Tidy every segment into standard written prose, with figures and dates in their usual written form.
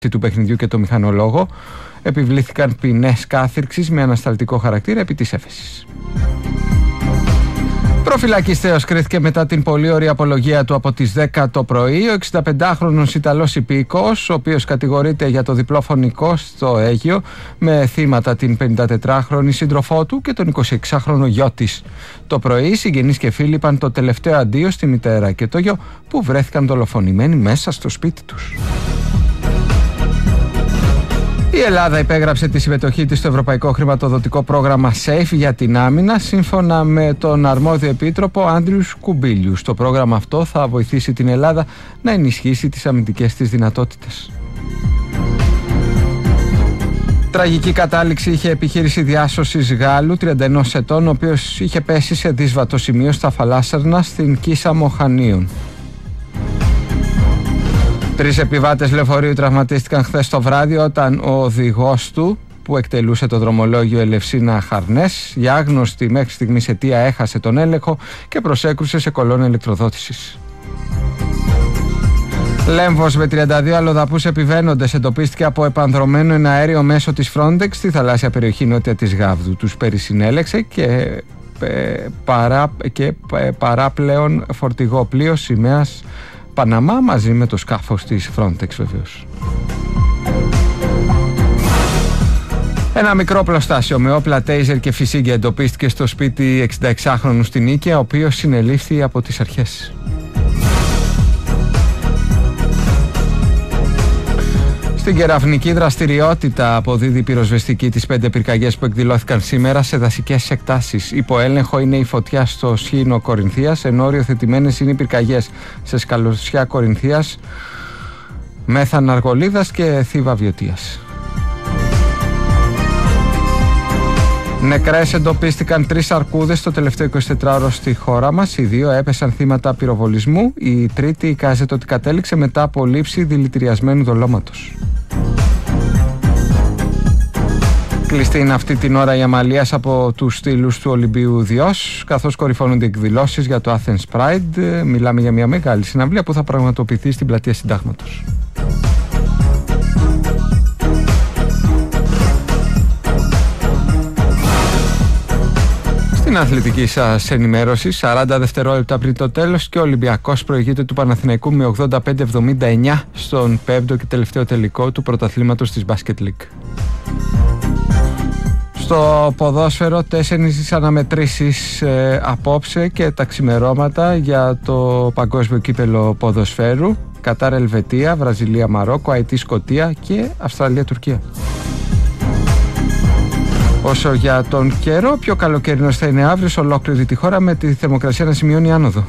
του παιχνιδιού και το μηχανολόγο. Επιβλήθηκαν ποινές κάθυρξης με ανασταλτικό χαρακτήρα επί της έφεσης. Προφυλακιστέως κρίθηκε μετά την πολύ ωραία απολογία του από τις 10 το πρωί ο 65χρονος Ιταλός υπήκοος, ο οποίος κατηγορείται για το διπλό φωνικό στο Αίγυο, με θύματα την 54χρονη σύντροφό του και τον 26χρονο γιο της. Το πρωί οι συγγενείς και φίλοι είπαν το τελευταίο αντίο στη μητέρα και το γιο, που βρέθηκαν δολοφονημένοι μέσα στο σπίτι τους. Η Ελλάδα υπέγραψε τη συμμετοχή της στο Ευρωπαϊκό Χρηματοδοτικό Πρόγραμμα SAFE για την άμυνα, σύμφωνα με τον αρμόδιο επίτροπο Άντριους Κουμπίλιους. Το πρόγραμμα αυτό θα βοηθήσει την Ελλάδα να ενισχύσει τις αμυντικές της δυνατότητες. Τραγική κατάληξη είχε επιχείρηση διάσωσης Γάλλου 31 ετών, ο οποίος είχε πέσει σε δύσβατο σημείο στα Φαλάσσερνα στην Κίσαμο Χανίων. 3 επιβάτες λεωφορείου τραυματίστηκαν χθες το βράδυ όταν ο οδηγός του, που εκτελούσε το δρομολόγιο Ελευσίνα Χαρνές, για άγνωστη μέχρι στιγμής αιτία έχασε τον έλεγχο και προσέκρουσε σε κολόνα ηλεκτροδότησης. Λέμβος με 32 αλλοδαπούς επιβαίνοντες εντοπίστηκε από επανδρωμένο ένα αέριο μέσο της Frontex στη θαλάσσια περιοχή νότια της Γάβδου. Τους περισυνέλεξε και παράπλεον φορτηγό πλοίο σημαίας Παναμά μαζί με το σκάφος της Frontex βεβαίως. Ένα μικρό πλωστάσιο με όπλα τέιζερ και φυσίγγια εντοπίστηκε στο σπίτι 66χρονου στην Νίκαια, ο οποίος συνελήφθη από τις αρχές. Στην κεραυνική δραστηριότητα αποδίδει πυροσβεστική τις 5 πυρκαγιές που εκδηλώθηκαν σήμερα σε δασικές εκτάσεις. Υπό έλεγχο είναι η φωτιά στο Σχήνο Κορινθίας, ενώ οριοθετημένες είναι οι πυρκαγιές σε Σκαλωσιά Κορινθίας, Μέθαν Αργολίδας και Θήβα Βιωτίας. Νεκρές εντοπίστηκαν 3 αρκούδες το τελευταίο 24ωρο στη χώρα μας. Οι 2 έπεσαν θύματα πυροβολισμού. Η τρίτη εικάζεται ότι κατέληξε μετά από λήψη δηλητηριασμένου δολώματος. Κλειστή είναι αυτή την ώρα η Αμαλίας από τους στήλους του Ολυμπίου Διός, καθώς κορυφώνονται εκδηλώσεις για το Athens Pride. Μιλάμε για μια μεγάλη συναυλία που θα πραγματοποιηθεί στην πλατεία Συντάγματος. Στην αθλητική σας ενημέρωση, 40 δευτερόλεπτα πριν το τέλος, και ο Ολυμπιακός προηγείται του Παναθηναϊκού με 85-79 στον 5ο και τελευταίο τελικό του πρωταθλήματος της Basket League. Στο ποδόσφαιρο, 4 αναμετρήσεις απόψε και τα ξημερώματα για το παγκόσμιο κύπελο ποδοσφαίρου. Κατάρ Ελβετία, Βραζιλία Μαρόκο, Αϊτή Σκωτία και Αυστραλία Τουρκία. Όσο για τον καιρό, πιο καλοκαιρινός θα είναι αύριο σε ολόκληρη τη χώρα, με τη θερμοκρασία να σημειώνει άνοδο.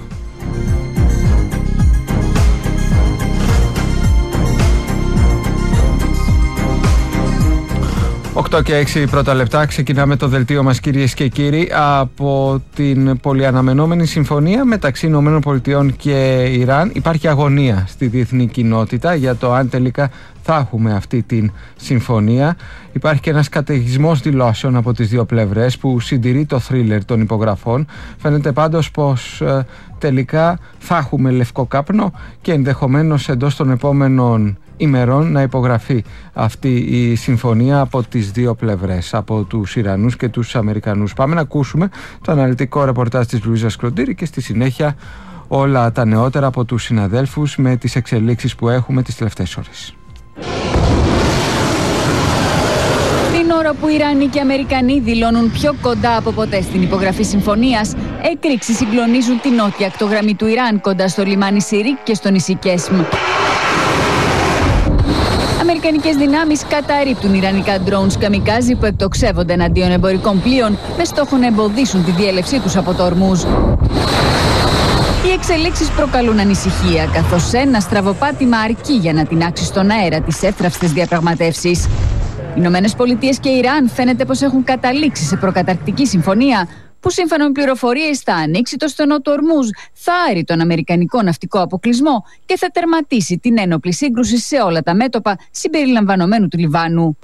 Και 6 πρώτα λεπτά. Ξεκινάμε το δελτίο μας, κυρίες και κύριοι, από την πολυαναμενόμενη συμφωνία μεταξύ ΗΠΑ και Ιράν. Υπάρχει αγωνία στη διεθνή κοινότητα για το αν τελικά θα έχουμε αυτή την συμφωνία. Υπάρχει και ένας καταιγισμός δηλώσεων από τις δύο πλευρές που συντηρεί το θρίλερ των υπογραφών. Φαίνεται πάντως πως τελικά θα έχουμε λευκό κάπνο και ενδεχομένως εντός των επόμενων ημερών να υπογραφεί αυτή η συμφωνία από τις δύο πλευρές, από τους Ιρανούς και τους Αμερικανούς. Πάμε να ακούσουμε το αναλυτικό ρεπορτάζ της Λουίζας Κροντήρη και στη συνέχεια όλα τα νεότερα από τους συναδέλφους με τις εξελίξεις που έχουμε τις τελευταίες ώρες. Την ώρα που οι Ιρανοί και οι Αμερικανοί δηλώνουν πιο κοντά από ποτέ στην υπογραφή συμφωνίας, εκρήξεις συγκλονίζουν την νότια ακτογραμμή του Ιράν κοντά στο λιμάνι Σιρίκ και στο νησί Κέσμ. Αμερικανικές δυνάμεις καταρρίπτουν ιρανικά drones καμικάζι που εκτοξεύονται εναντίον εμπορικών πλοίων με στόχο να εμποδίσουν τη διέλευσή τους από το Ορμούζ. Οι εξελίξεις προκαλούν ανησυχία, καθώς ένα στραβοπάτημα αρκεί για να τινάξει στον αέρα τις εύθραυστες διαπραγματεύσεις. Οι Ηνωμένες Πολιτείες και Ιράν φαίνεται πως έχουν καταλήξει σε προκαταρκτική συμφωνία που σύμφωνα με πληροφορίες θα ανοίξει το στενό του Ορμούζ, θα άρει τον αμερικανικό ναυτικό αποκλεισμό και θα τερματίσει την ένοπλη σύγκρουση σε όλα τα μέτωπα συμπεριλαμβανομένου του Λιβάνου.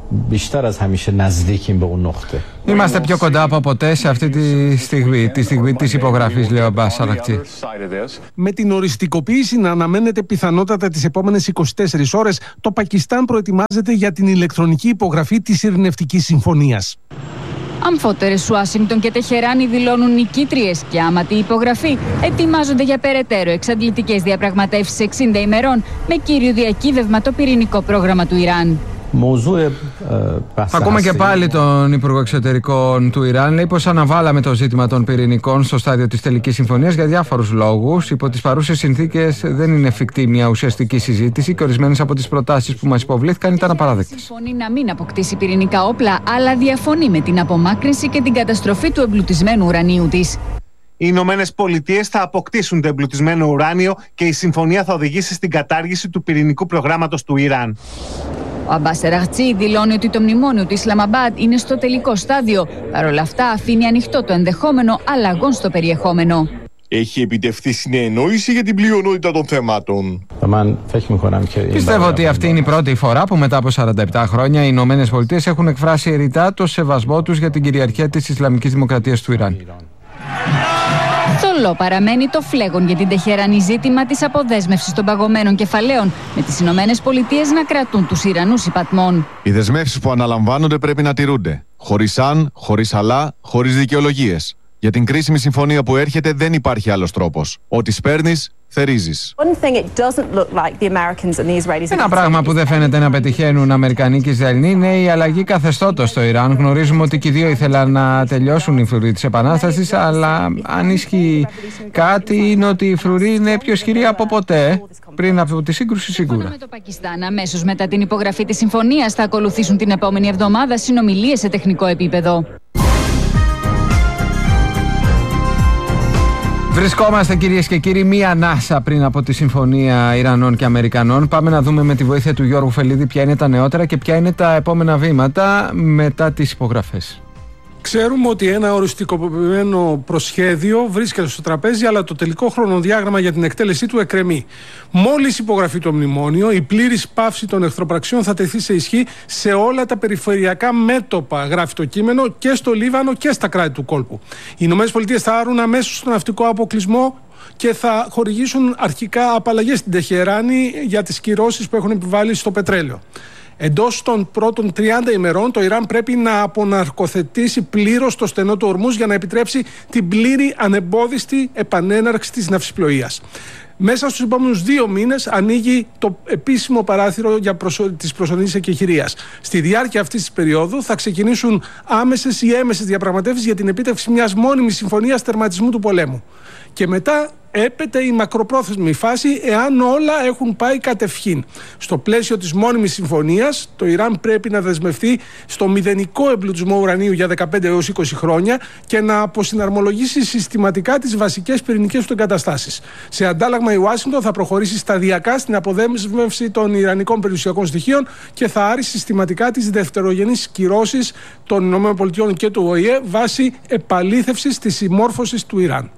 Είμαστε πιο κοντά από ποτέ σε αυτή τη στιγμή της υπογραφής, λέει ο Αμπάς Αρακτσί. Με την οριστικοποίηση να αναμένεται πιθανότατα τις επόμενες 24 ώρες, το Πακιστάν προετοιμάζεται για την ηλεκτρονική υπογραφή της ειρηνευτικής συμφωνίας. Αμφότερες Ουάσιγκτον και Τεχεράνη δηλώνουν νικήτριες και άματη υπογραφή ετοιμάζονται για περαιτέρω εξαντλητικές διαπραγματεύσεις 60 ημερών με κύριο διακύβευμα το πυρηνικό πρόγραμμα του Ιράν. Ακούμε και πάλι τον Υπουργό Εξωτερικών του Ιράν. Λέει πως αναβάλαμε το ζήτημα των πυρηνικών στο στάδιο της τελικής συμφωνίας για διάφορους λόγους. Υπό τις παρούσες συνθήκες δεν είναι εφικτή μια ουσιαστική συζήτηση και ορισμένες από τις προτάσεις που μας υποβλήθηκαν ήταν απαράδεκτες. Συμφωνεί να μην αποκτήσει πυρηνικά όπλα, αλλά διαφωνεί με την απομάκρυνση και την καταστροφή του εμπλουτισμένου ουρανίου της. Οι Ηνωμένες Πολιτείες θα αποκτήσουν το εμπλουτισμένο ουράνιο και η συμφωνία θα οδηγήσει στην κατάργηση του πυρηνικού προγράμματος του Ιράν. Ο Αμπάς Αρακτσί δηλώνει ότι το μνημόνιο του Ισλαμαμπάντ είναι στο τελικό στάδιο. Παρ' όλα αυτά, αφήνει ανοιχτό το ενδεχόμενο αλλαγών στο περιεχόμενο. Έχει επιτευχθεί συνεννόηση για την πλειονότητα των θεμάτων. Πιστεύω ότι αυτή είναι η πρώτη φορά που μετά από 47 χρόνια οι Ηνωμένες Πολιτείες έχουν εκφράσει ρητά το σεβασμό τους για την κυριαρχία της Ισλαμικής Δημοκρατίας του Ιράν. Θολό παραμένει το φλέγον για την Τεχεράνη ζήτημα της αποδέσμευσης των παγωμένων κεφαλαίων, με τις Ηνωμένες Πολιτείες να κρατούν τους Ιρανούς υπατμών. Οι δεσμεύσεις που αναλαμβάνονται πρέπει να τηρούνται. Χωρίς αν, χωρίς αλλά, χωρίς δικαιολογίες. Για την κρίσιμη συμφωνία που έρχεται δεν υπάρχει άλλος τρόπος. Ό,τι σπέρνεις, θερίζεις. Ένα πράγμα που δεν φαίνεται να πετυχαίνουν Αμερικανοί και Ισραηλοί είναι η αλλαγή καθεστώτος στο Ιράν. Γνωρίζουμε ότι και οι δύο ήθελαν να τελειώσουν η φρουρή της Επανάστασης, αλλά αν ισχύει κάτι είναι ότι η φρουρή είναι πιο ισχυρή από ποτέ πριν από τη σύγκρουση σίγουρα. Με το Πακιστάν, αμέσως μετά την υπογραφή της συμφωνίας θα ακολουθήσουν την επόμενη εβδομάδα συνομιλίες σε τεχνικό επίπεδο. Βρισκόμαστε, κυρίες και κύριοι, μία ανάσα πριν από τη συμφωνία Ιρανών και Αμερικανών. Πάμε να δούμε με τη βοήθεια του Γιώργου Φελίδη ποια είναι τα νεότερα και ποια είναι τα επόμενα βήματα μετά τις υπογραφές. Ξέρουμε ότι ένα οριστικοποιημένο προσχέδιο βρίσκεται στο τραπέζι, αλλά το τελικό χρονοδιάγραμμα για την εκτέλεσή του εκκρεμεί. Μόλις υπογραφεί το μνημόνιο, η πλήρης πάυση των εχθροπραξιών θα τεθεί σε ισχύ σε όλα τα περιφερειακά μέτωπα, γράφει το κείμενο, και στο Λίβανο και στα κράτη του κόλπου. Οι ΗΠΑ θα άρουν αμέσως τον ναυτικό αποκλεισμό και θα χορηγήσουν αρχικά απαλλαγές στην Τεχεράνη για τις κυρώσεις που έχουν επιβάλει στο πετρέλαιο. Εντός των πρώτων 30 ημερών το Ιράν πρέπει να αποναρκοθετήσει πλήρως το στενό του Ορμούζ για να επιτρέψει την πλήρη ανεμπόδιστη επανέναρξη της ναυσιπλοείας. Μέσα στους επόμενους 2 μήνες ανοίγει το επίσημο παράθυρο για της προσωρινής εκεχηρίας. Στη διάρκεια αυτής της περίοδου θα ξεκινήσουν άμεσες ή έμεσες διαπραγματεύσεις για την επίτευξη μιας μόνιμης συμφωνίας τερματισμού του πολέμου. Και μετά έπεται η μακροπρόθεσμη φάση, εάν όλα έχουν πάει κατευχήν. Στο πλαίσιο της μόνιμης συμφωνίας, το Ιράν πρέπει να δεσμευτεί στο μηδενικό εμπλουτισμό ουρανίου για 15 έως 20 χρόνια και να αποσυναρμολογήσει συστηματικά τις βασικές πυρηνικές του εγκαταστάσεις. Σε αντάλλαγμα, η Ουάσιγκτον θα προχωρήσει σταδιακά στην αποδέσμευση των ιρανικών περιουσιακών στοιχείων και θα άρει συστηματικά τις δευτερογενείς κυρώσεις των ΗΠΑ και του ΟΗΕ βάσει επαλήθευσης της συμμόρφωσης του Ιράν.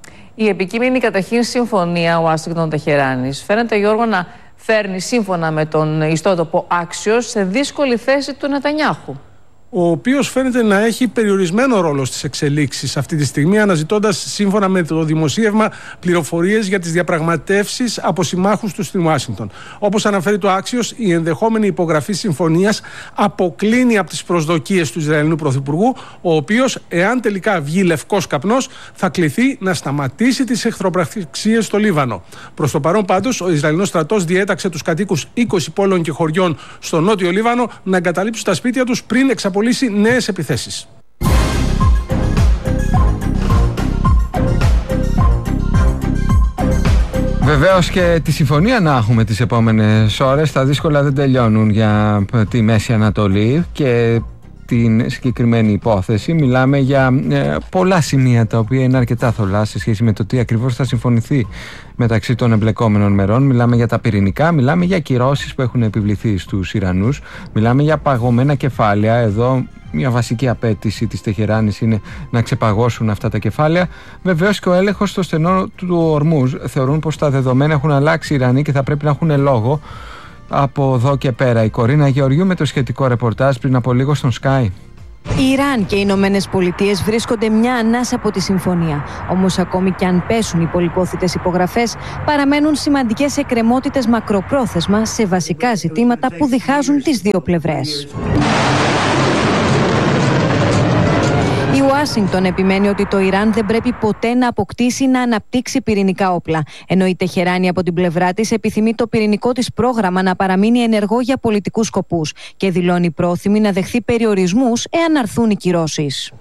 Η επικείμενη καταρχήν συμφωνία Ουάσιγκτον-Τεχεράνης φαίνεται, Γιώργο, να φέρνει σύμφωνα με τον ιστότοπο Axios σε δύσκολη θέση του Νετανιάχου, ο οποίος φαίνεται να έχει περιορισμένο ρόλο στις εξελίξεις αυτή τη στιγμή, αναζητώντας σύμφωνα με το δημοσίευμα πληροφορίες για τις διαπραγματεύσεις από συμμάχους του στην Ουάσιγκτον. Όπως αναφέρει το Axios, η ενδεχόμενη υπογραφή συμφωνίας αποκλίνει από τις προσδοκίες του Ισραηλινού Πρωθυπουργού, ο οποίος, εάν τελικά βγει λευκός καπνός, θα κληθεί να σταματήσει τις εχθροπραξίες στο Λίβανο. Προς το παρόν, πάντως, ο Ισραηλινός στρατός διέταξε τους κατοίκους 20 πόλεων και χωριών στο νότιο Λίβανο να εγκαταλείψουν τα σπίτια τους πριν εξαπολύσει νέες επιθέσεις. Βεβαίως και τη συμφωνία να έχουμε τις επόμενες ώρες. Τα δύσκολα δεν τελειώνουν για τη Μέση Ανατολή και την συγκεκριμένη υπόθεση. Μιλάμε για πολλά σημεία τα οποία είναι αρκετά θολά σε σχέση με το τι ακριβώς θα συμφωνηθεί μεταξύ των εμπλεκόμενων μερών. Μιλάμε για τα πυρηνικά, μιλάμε για κυρώσεις που έχουν επιβληθεί στους Ιρανούς, μιλάμε για παγωμένα κεφάλαια. Εδώ μια βασική απέτηση της Τεχεράνης είναι να ξεπαγώσουν αυτά τα κεφάλαια. Βεβαίως και ο έλεγχος στο στενό του Ορμούζ. Θεωρούν πως τα δεδομένα έχουν αλλάξει οι Ιρανοί και θα πρέπει να έχουν λόγο από εδώ και πέρα. Η Κορίνα Γεωργιού με το σχετικό ρεπορτάζ πριν από λίγο στον Sky. Η Ιράν και οι Ηνωμένες Πολιτείες βρίσκονται μια ανάσα από τη συμφωνία. Όμως, ακόμη και αν πέσουν οι πολυπόθητες υπογραφές, παραμένουν σημαντικές εκκρεμότητες μακροπρόθεσμα σε βασικά ζητήματα που διχάζουν τις δύο πλευρές. Η Ουάσιγκτον επιμένει ότι το Ιράν δεν πρέπει ποτέ να αποκτήσει να αναπτύξει πυρηνικά όπλα, ενώ η Τεχεράνη από την πλευρά της επιθυμεί το πυρηνικό της πρόγραμμα να παραμείνει ενεργό για πολιτικούς σκοπούς και δηλώνει πρόθυμη να δεχθεί περιορισμούς εάν αρθούν οι κυρώσεις.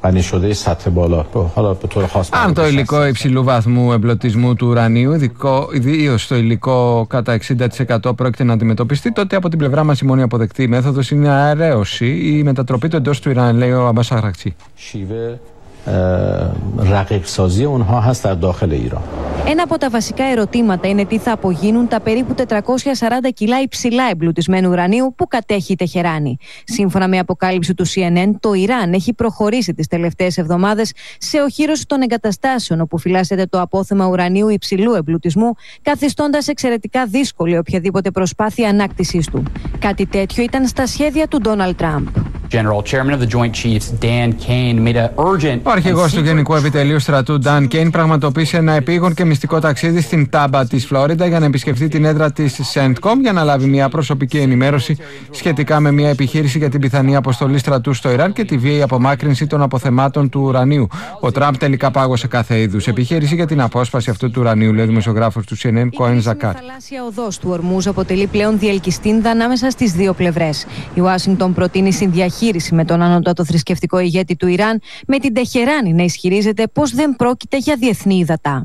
Αν το υλικό υψηλού βαθμού εμπλωτισμού του ουρανίου, ιδίως το υλικό κατά 60% πρόκειται να αντιμετωπιστεί, τότε από την πλευρά μας η μόνη αποδεκτή μέθοδος είναι αεραίωση ή μετατροπή του εντός του Ιράν, λέει ο Αμπάς Αρακτσί. Ένα από τα βασικά ερωτήματα είναι τι θα απογίνουν τα περίπου 440 κιλά υψηλά εμπλουτισμένου ουρανίου που κατέχει η Τεχεράνη. Σύμφωνα με αποκάλυψη του CNN, το Ιράν έχει προχωρήσει τις τελευταίες εβδομάδες σε οχύρωση των εγκαταστάσεων όπου φυλάσσεται το απόθεμα ουρανίου υψηλού εμπλουτισμού, καθιστώντας εξαιρετικά δύσκολη οποιαδήποτε προσπάθεια ανάκτησής του. Κάτι τέτοιο ήταν στα σχέδια του Ντόναλντ Τραμπ. Ο αρχηγός του Γενικού Επιτελείου Στρατού Dan Kane πραγματοποίησε ένα επίγον και μυστικό ταξίδι στην Τάμπα της Φλόριντα για να επισκεφτεί την έδρα της CENTCOM για να λάβει μια προσωπική ενημέρωση σχετικά με μια επιχείρηση για την πιθανή αποστολή στρατού στο Ιράν και τη βίαιη απομάκρυνση των αποθεμάτων του ουρανίου. Ο Τραμπ τελικά πάγωσε κάθε είδους επιχείρηση για την απόσπαση αυτού του ουρανίου, λέει ο δημοσιογράφος του CNN, Κόεν Ζακάρ. Η θαλάσσια οδός του Ορμούζ αποτελεί πλέον διελκυστίνδα ανάμεσα στις δύο πλευρές. Η Ουάσιγκτον προτείνει συνδιαχείριση με τον ανώτατο θρησκευτικό ηγέτη του Ιράν, με την Τεχεράνη να ισχυρίζεται πως δεν πρόκειται για διεθνή ύδατα.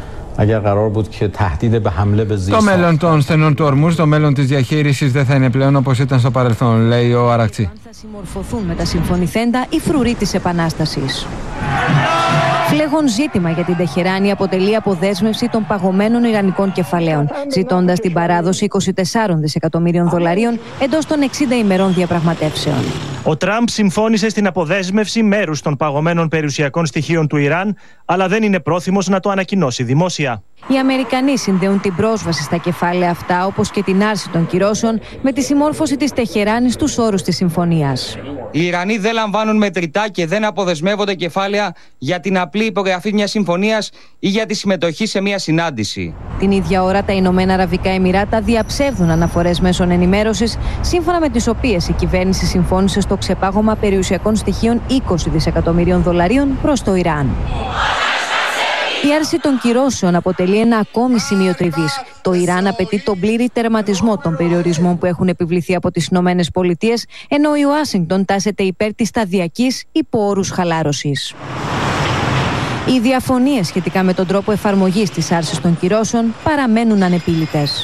Το μέλλον των στενών του Ορμούζ, το μέλλον της διαχείρισης δεν θα είναι πλέον όπως ήταν στο παρελθόν, λέει ο Αρακτσί. Θα συμμορφωθούν με τα συμφωνηθέντα οι φρουροί της Επανάστασης. Φλέγον ζήτημα για την Τεχεράνη αποτελεί αποδέσμευση των παγωμένων ιρανικών κεφαλαίων, ζητώντας την παράδοση 24 δισεκατομμύριων δολαρίων εντός των 60 ημερών διαπραγματεύσεων. Ο Τραμπ συμφώνησε στην αποδέσμευση μέρους των παγωμένων περιουσιακών στοιχείων του Ιράν, αλλά δεν είναι πρόθυμος να το ανακοινώσει δημόσια. Οι Αμερικανοί συνδέουν την πρόσβαση στα κεφάλαια αυτά, όπως και την άρση των κυρώσεων, με τη συμμόρφωση της Τεχεράνης στους όρους της συμφωνίας. Οι Ιρανοί δεν λαμβάνουν μετρητά και δεν αποδεσμεύονται κεφάλαια για την απλή υπογραφή μιας συμφωνίας ή για τη συμμετοχή σε μια συνάντηση. Την ίδια ώρα, τα Ηνωμένα Αραβικά Εμιράτα διαψεύδουν αναφορές μέσων ενημέρωσης, σύμφωνα με τις οποίες η κυβέρνηση συμφώνησε στο ξεπάγωμα περιουσιακών στοιχείων 20 δισεκατομμυρίων δολαρίων προς το Ιράν. Η άρση των κυρώσεων αποτελεί ένα ακόμη σημείο τριβής. Το Ιράν απαιτεί τον πλήρη τερματισμό των περιορισμών που έχουν επιβληθεί από τις Ηνωμένες Πολιτείες, ενώ η Ουάσιγκτον τάσεται υπέρ της σταδιακής υπό όρους χαλάρωσης. Οι διαφωνίες σχετικά με τον τρόπο εφαρμογής της άρσης των κυρώσεων παραμένουν ανεπίλητες.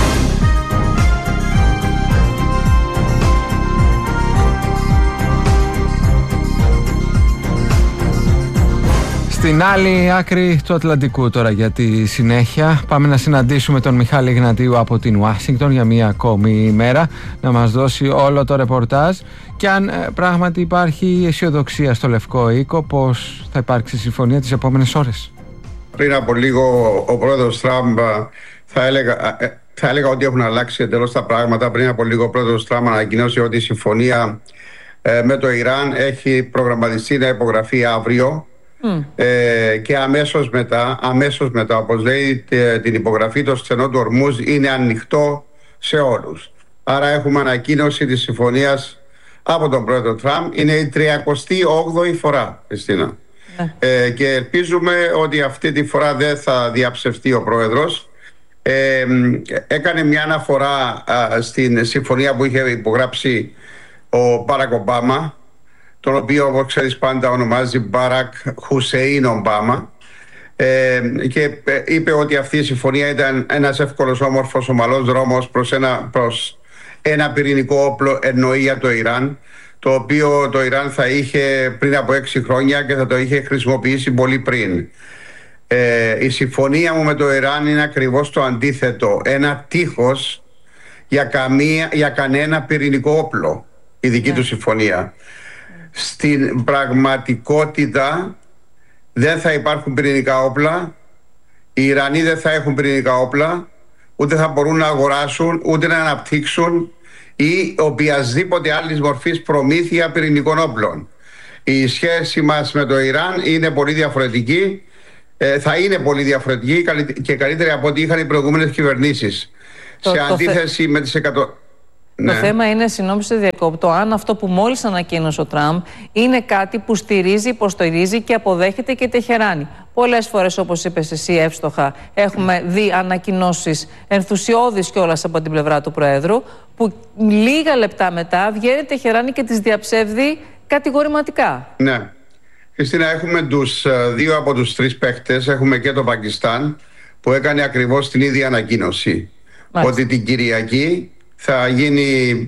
Στην άλλη άκρη του Ατλαντικού τώρα για τη συνέχεια πάμε να συναντήσουμε τον Μιχάλη Ιγνατίου από την Ουάσιγκτον για μία ακόμη ημέρα να μας δώσει όλο το ρεπορτάζ και αν πράγματι υπάρχει αισιοδοξία στο Λευκό Οίκο πως θα υπάρξει συμφωνία τις επόμενες ώρες. Πριν από λίγο ο πρόεδρος Τραμπ θα έλεγα ότι έχουν αλλάξει εντελώς τα πράγματα. Πριν από λίγο ο πρόεδρος Τραμπ ανακοινώσει ότι η συμφωνία με το Ιράν έχει προγραμματιστεί να υπογραφεί αύριο. Και αμέσως μετά, όπως λέει, την υπογραφή των στενών του Ορμούζ είναι ανοιχτό σε όλους. Άρα έχουμε ανακοίνωση της συμφωνίας από τον πρόεδρο Τραμπ. Είναι η 38η φορά, Χριστίνα. Και ελπίζουμε ότι αυτή τη φορά δεν θα διαψευστεί ο πρόεδρος. Έκανε μια αναφορά στην συμφωνία που είχε υπογράψει ο Μπάρακ Ομπάμα, τον οποίο, όπως ξέρεις, πάντα ονομάζει Μπάρακ Χουσέιν Ομπάμα, και είπε ότι αυτή η συμφωνία ήταν ένας εύκολος, όμορφος, ομαλός δρόμος προς ένα πυρηνικό όπλο, εννοεί για το Ιράν, το οποίο το Ιράν θα είχε πριν από 6 χρόνια και θα το είχε χρησιμοποιήσει πολύ πριν. Η συμφωνία μου με το Ιράν είναι ακριβώς το αντίθετο, ένα τείχος για κανένα πυρηνικό όπλο, η δική του συμφωνία. στην πραγματικότητα δεν θα υπάρχουν πυρηνικά όπλα, οι Ιρανοί δεν θα έχουν πυρηνικά όπλα, ούτε θα μπορούν να αγοράσουν, ούτε να αναπτύξουν ή οποιασδήποτε άλλης μορφής προμήθεια πυρηνικών όπλων. Η σχέση μας με το Ιράν είναι πολύ διαφορετική, θα είναι πολύ διαφορετική και καλύτερη από ό,τι είχαν οι προηγούμενες κυβερνήσεις. Σε αντίθεση με τις Το θέμα είναι, συγγνώμη σε διακόπτω, αν αυτό που μόλις ανακοίνωσε ο Τραμπ είναι κάτι που στηρίζει, υποστηρίζει και αποδέχεται και η Τεχεράνη. Πολλές φορές, όπως είπες εσύ εύστοχα, έχουμε δει ανακοινώσεις ενθουσιώδεις κιόλας από την πλευρά του Προέδρου, που λίγα λεπτά μετά βγαίνει η Τεχεράνη και τις διαψεύδει κατηγορηματικά. Ναι. Χριστίνα, έχουμε δύο από τους τρεις παίκτες, έχουμε και το Πακιστάν, που έκανε ακριβώς την ίδια ανακοίνωση. Μάλιστα. Ότι την Κυριακή θα γίνει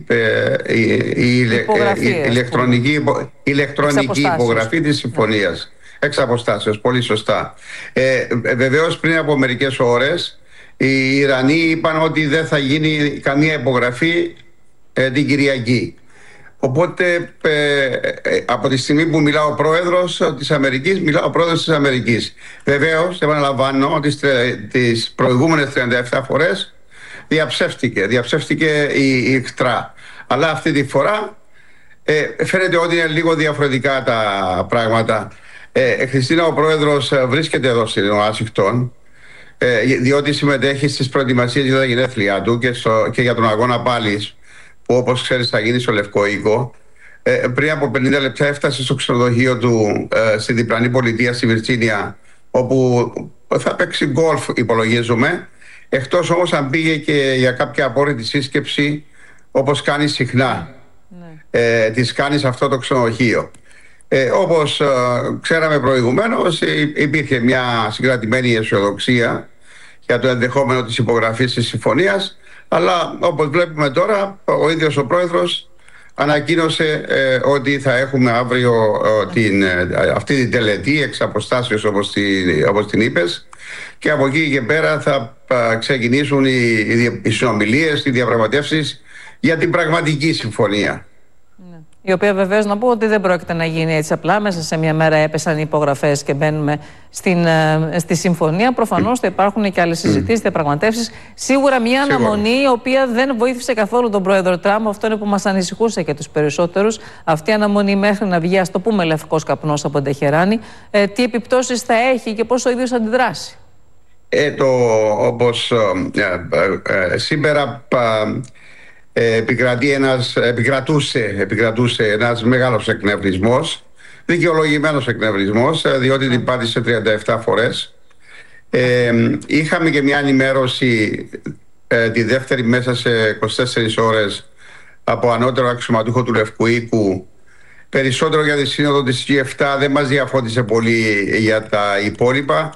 η ηλεκτρονική υπογραφή της συμφωνίας. Εξ αποστάσεως, πολύ σωστά. Βεβαίως πριν από μερικές ώρες οι Ιρανοί είπαν ότι δεν θα γίνει καμία υπογραφή την Κυριακή. Οπότε από τη στιγμή που μιλά ο πρόεδρος της Αμερικής, μιλά ο πρόεδρος της Αμερικής. Βεβαίως, επαναλαμβάνω ότι τις προηγούμενες 37 φορές διαψεύτηκε η ΙΚΤΡΑ. Αλλά αυτή τη φορά φαίνεται ότι είναι λίγο διαφορετικά τα πράγματα. Χριστίνα, ο πρόεδρος βρίσκεται εδώ στην Ουάσιγκτον, διότι συμμετέχει στις προετοιμασίες για τα γενέθλιά του και για τον αγώνα πάλης, που όπως ξέρεις θα γίνει στο Λευκό Οίκο. Πριν από 50 λεπτά έφτασε στο ξενοδοχείο του στη διπλανή πολιτεία στη Βιρτζίνια, όπου θα παίξει γκολφ, υπολογίζουμε, εκτός όμως αν πήγε και για κάποια απόρριτη σύσκεψη, όπως κάνει συχνά. Της κάνει σε αυτό το ξενοδοχείο. Όπως ξέραμε προηγουμένως, υπήρχε μια συγκρατημένη αισιοδοξία για το ενδεχόμενο της υπογραφής της συμφωνίας, αλλά όπως βλέπουμε τώρα, ο ίδιος ο πρόεδρος ανακοίνωσε ότι θα έχουμε αύριο αυτή την τελετή εξ αποστάσεως, όπως την είπες, και από εκεί και πέρα θα ξεκινήσουν οι συνομιλίες, οι διαπραγματεύσεις για την πραγματική συμφωνία. Η οποία βεβαίως να πω ότι δεν πρόκειται να γίνει έτσι απλά. Μέσα σε μια μέρα έπεσαν οι υπογραφές και μπαίνουμε στη συμφωνία. Προφανώς θα υπάρχουν και άλλες συζητήσεις, διαπραγματεύσεις. Σίγουρα μια αναμονή η οποία δεν βοήθησε καθόλου τον πρόεδρο Τραμπ. Αυτό είναι που μας ανησυχούσε και τους περισσότερους. Αυτή η αναμονή μέχρι να βγει, ας το πούμε, λευκός καπνός από την Τεχεράνη. Τι επιπτώσεις θα έχει και πώς ο ίδιος αντιδράσει. Όπως σήμερα επικρατούσε ένας μεγάλος εκνευρισμός, δικαιολογημένος εκνευρισμός, διότι την πάτησε 37 φορές. Είχαμε και μια ενημέρωση τη δεύτερη μέσα σε 24 ώρες από ανώτερο αξιωματούχο του Λευκού Οίκου, περισσότερο για τη σύνοδο της G7. Δεν μας διαφώτισε πολύ για τα υπόλοιπα,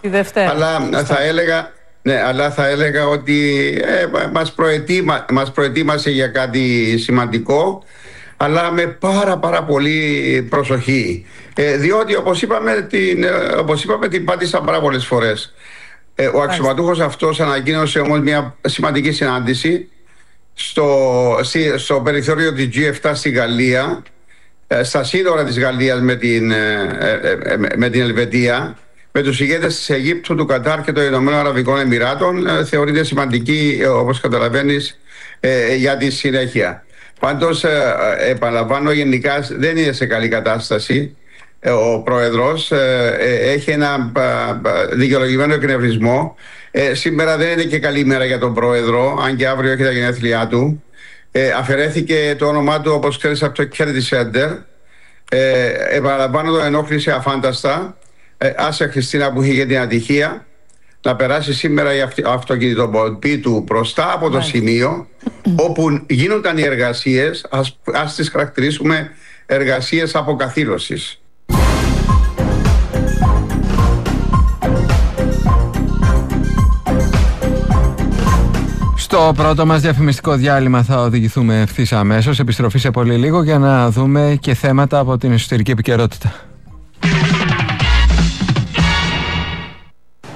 αλλά θα έλεγα ότι μας προετοίμασε για κάτι σημαντικό, αλλά με πάρα πολύ προσοχή, διότι όπως είπαμε την πάτησα πάρα πολλές φορές. Ο αυτός ανακοίνωσε όμως μια σημαντική συνάντηση στο περιθώριο της G7 στη Γαλλία, στα σύνορα της Γαλλίας με την Ελβετία, με τους ηγέτες της Αιγύπτου, του Κατάρ και των Ηνωμένων Αραβικών Εμιράτων. Θεωρείται σημαντική, όπως καταλαβαίνεις, για τη συνέχεια. Πάντως, επαναλαμβάνω, γενικά δεν είναι σε καλή κατάσταση ο πρόεδρος. Έχει ένα δικαιολογημένο εκνευρισμό. Σήμερα δεν είναι και καλή μέρα για τον πρόεδρο, αν και αύριο έχει τα γενέθλιά του. Αφαιρέθηκε το όνομά του, όπως ξέρεις, από το Kennedy Center. Επαναλαμβάνω, τον ενόχλησε αφάνταστα. Άσε, Χριστίνα, που είχε και την ατυχία να περάσει σήμερα η αυτοκινητοποίηση του μπροστά από το σημείο όπου γίνονταν οι εργασίες, ας τις χαρακτηρίσουμε εργασίες αποκαθήλωσης. Στο πρώτο μας διαφημιστικό διάλειμμα θα οδηγηθούμε ευθύς αμέσως. Επιστροφή σε πολύ λίγο για να δούμε και θέματα από την εσωτερική επικαιρότητα.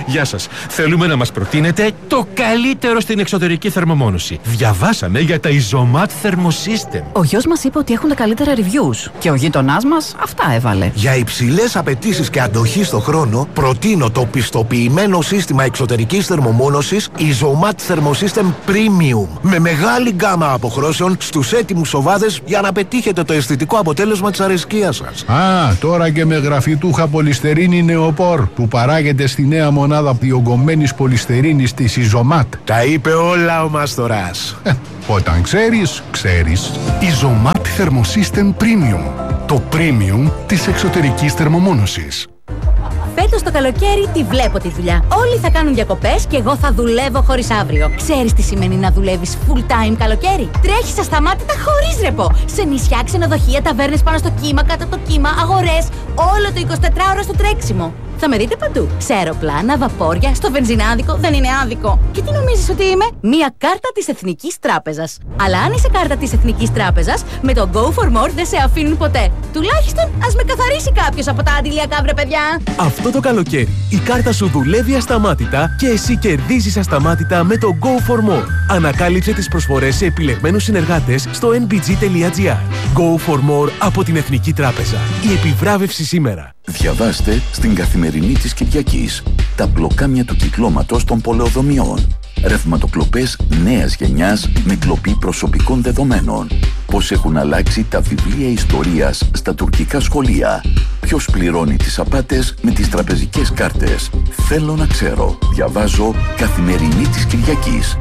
Γεια σας. Θέλουμε να μας προτείνετε το καλύτερο στην εξωτερική θερμομόνωση. Διαβάσαμε για τα Isomat Thermosystem. Ο γιος μας είπε ότι έχουν τα καλύτερα reviews και ο γείτονάς μας αυτά έβαλε. Για υψηλές απαιτήσεις και αντοχή στο χρόνο, προτείνω το πιστοποιημένο σύστημα εξωτερικής θερμομόνωσης Isomat Thermosystem Premium. Με μεγάλη γκάμα αποχρώσεων στους έτοιμους σοβάδες για να πετύχετε το αισθητικό αποτέλεσμα της αρεσκίας σας. Α, τώρα και με γραφιτούχα πολυστερίνη νεοπόρ που παράγεται στη νέα μονάδα διογκωμένης πολυστερίνης της Isomat. Τα είπε όλα ο Μάστορας. Όταν ξέρεις, ξέρεις. Isomat Thermosystem Premium. Το premium της εξωτερικής θερμομόνωσης. Φέτος το καλοκαίρι τη βλέπω τη δουλειά. Όλοι θα κάνουν διακοπές και εγώ θα δουλεύω χωρίς αύριο. Ξέρεις τι σημαίνει να δουλεύεις full time καλοκαίρι? Τρέχεις ασταμάτητα χωρίς ρεπό. Σε νησιά, ξενοδοχεία, ταβέρνες πάνω στο κύμα, κάτω από το κύμα, αγορές. Όλο το 24ωρο στο τρέξιμο. Θα με δείτε παντού. Σε αεροπλάνα, βαπόρια, στο βενζινάδικο. Δεν είναι άδικο. Και τι νομίζεις ότι είμαι? Μία κάρτα της Εθνικής Τράπεζας. Αλλά αν είσαι κάρτα της Εθνικής Τράπεζας, με το Go for More δεν σε αφήνουν ποτέ. Τουλάχιστον ας με καθαρίσει κάποιος από τα αντιλιακά, βρε παιδιά. Αυτό το καλοκαίρι η κάρτα σου δουλεύει ασταμάτητα και εσύ κερδίζεις ασταμάτητα με το Go for More. Ανακάλυψε τις προσφορές σε επιλεγμένους συνεργάτες στο nbg.gr. Go for More από την Εθνική Τράπεζα. Η επιβράβευση σήμερα. Διαβάστε στην Καθημερινή της Κυριακής τα μπλοκάμια του κυκλώματος των πολεοδομιών. Ρευματοκλοπές νέας γενιάς με κλοπή προσωπικών δεδομένων. Πώς έχουν αλλάξει τα βιβλία ιστορίας στα τουρκικά σχολεία. Ποιος πληρώνει τις απάτες με τις τραπεζικές κάρτες. Θέλω να ξέρω. Διαβάζω Καθημερινή της Κυριακής.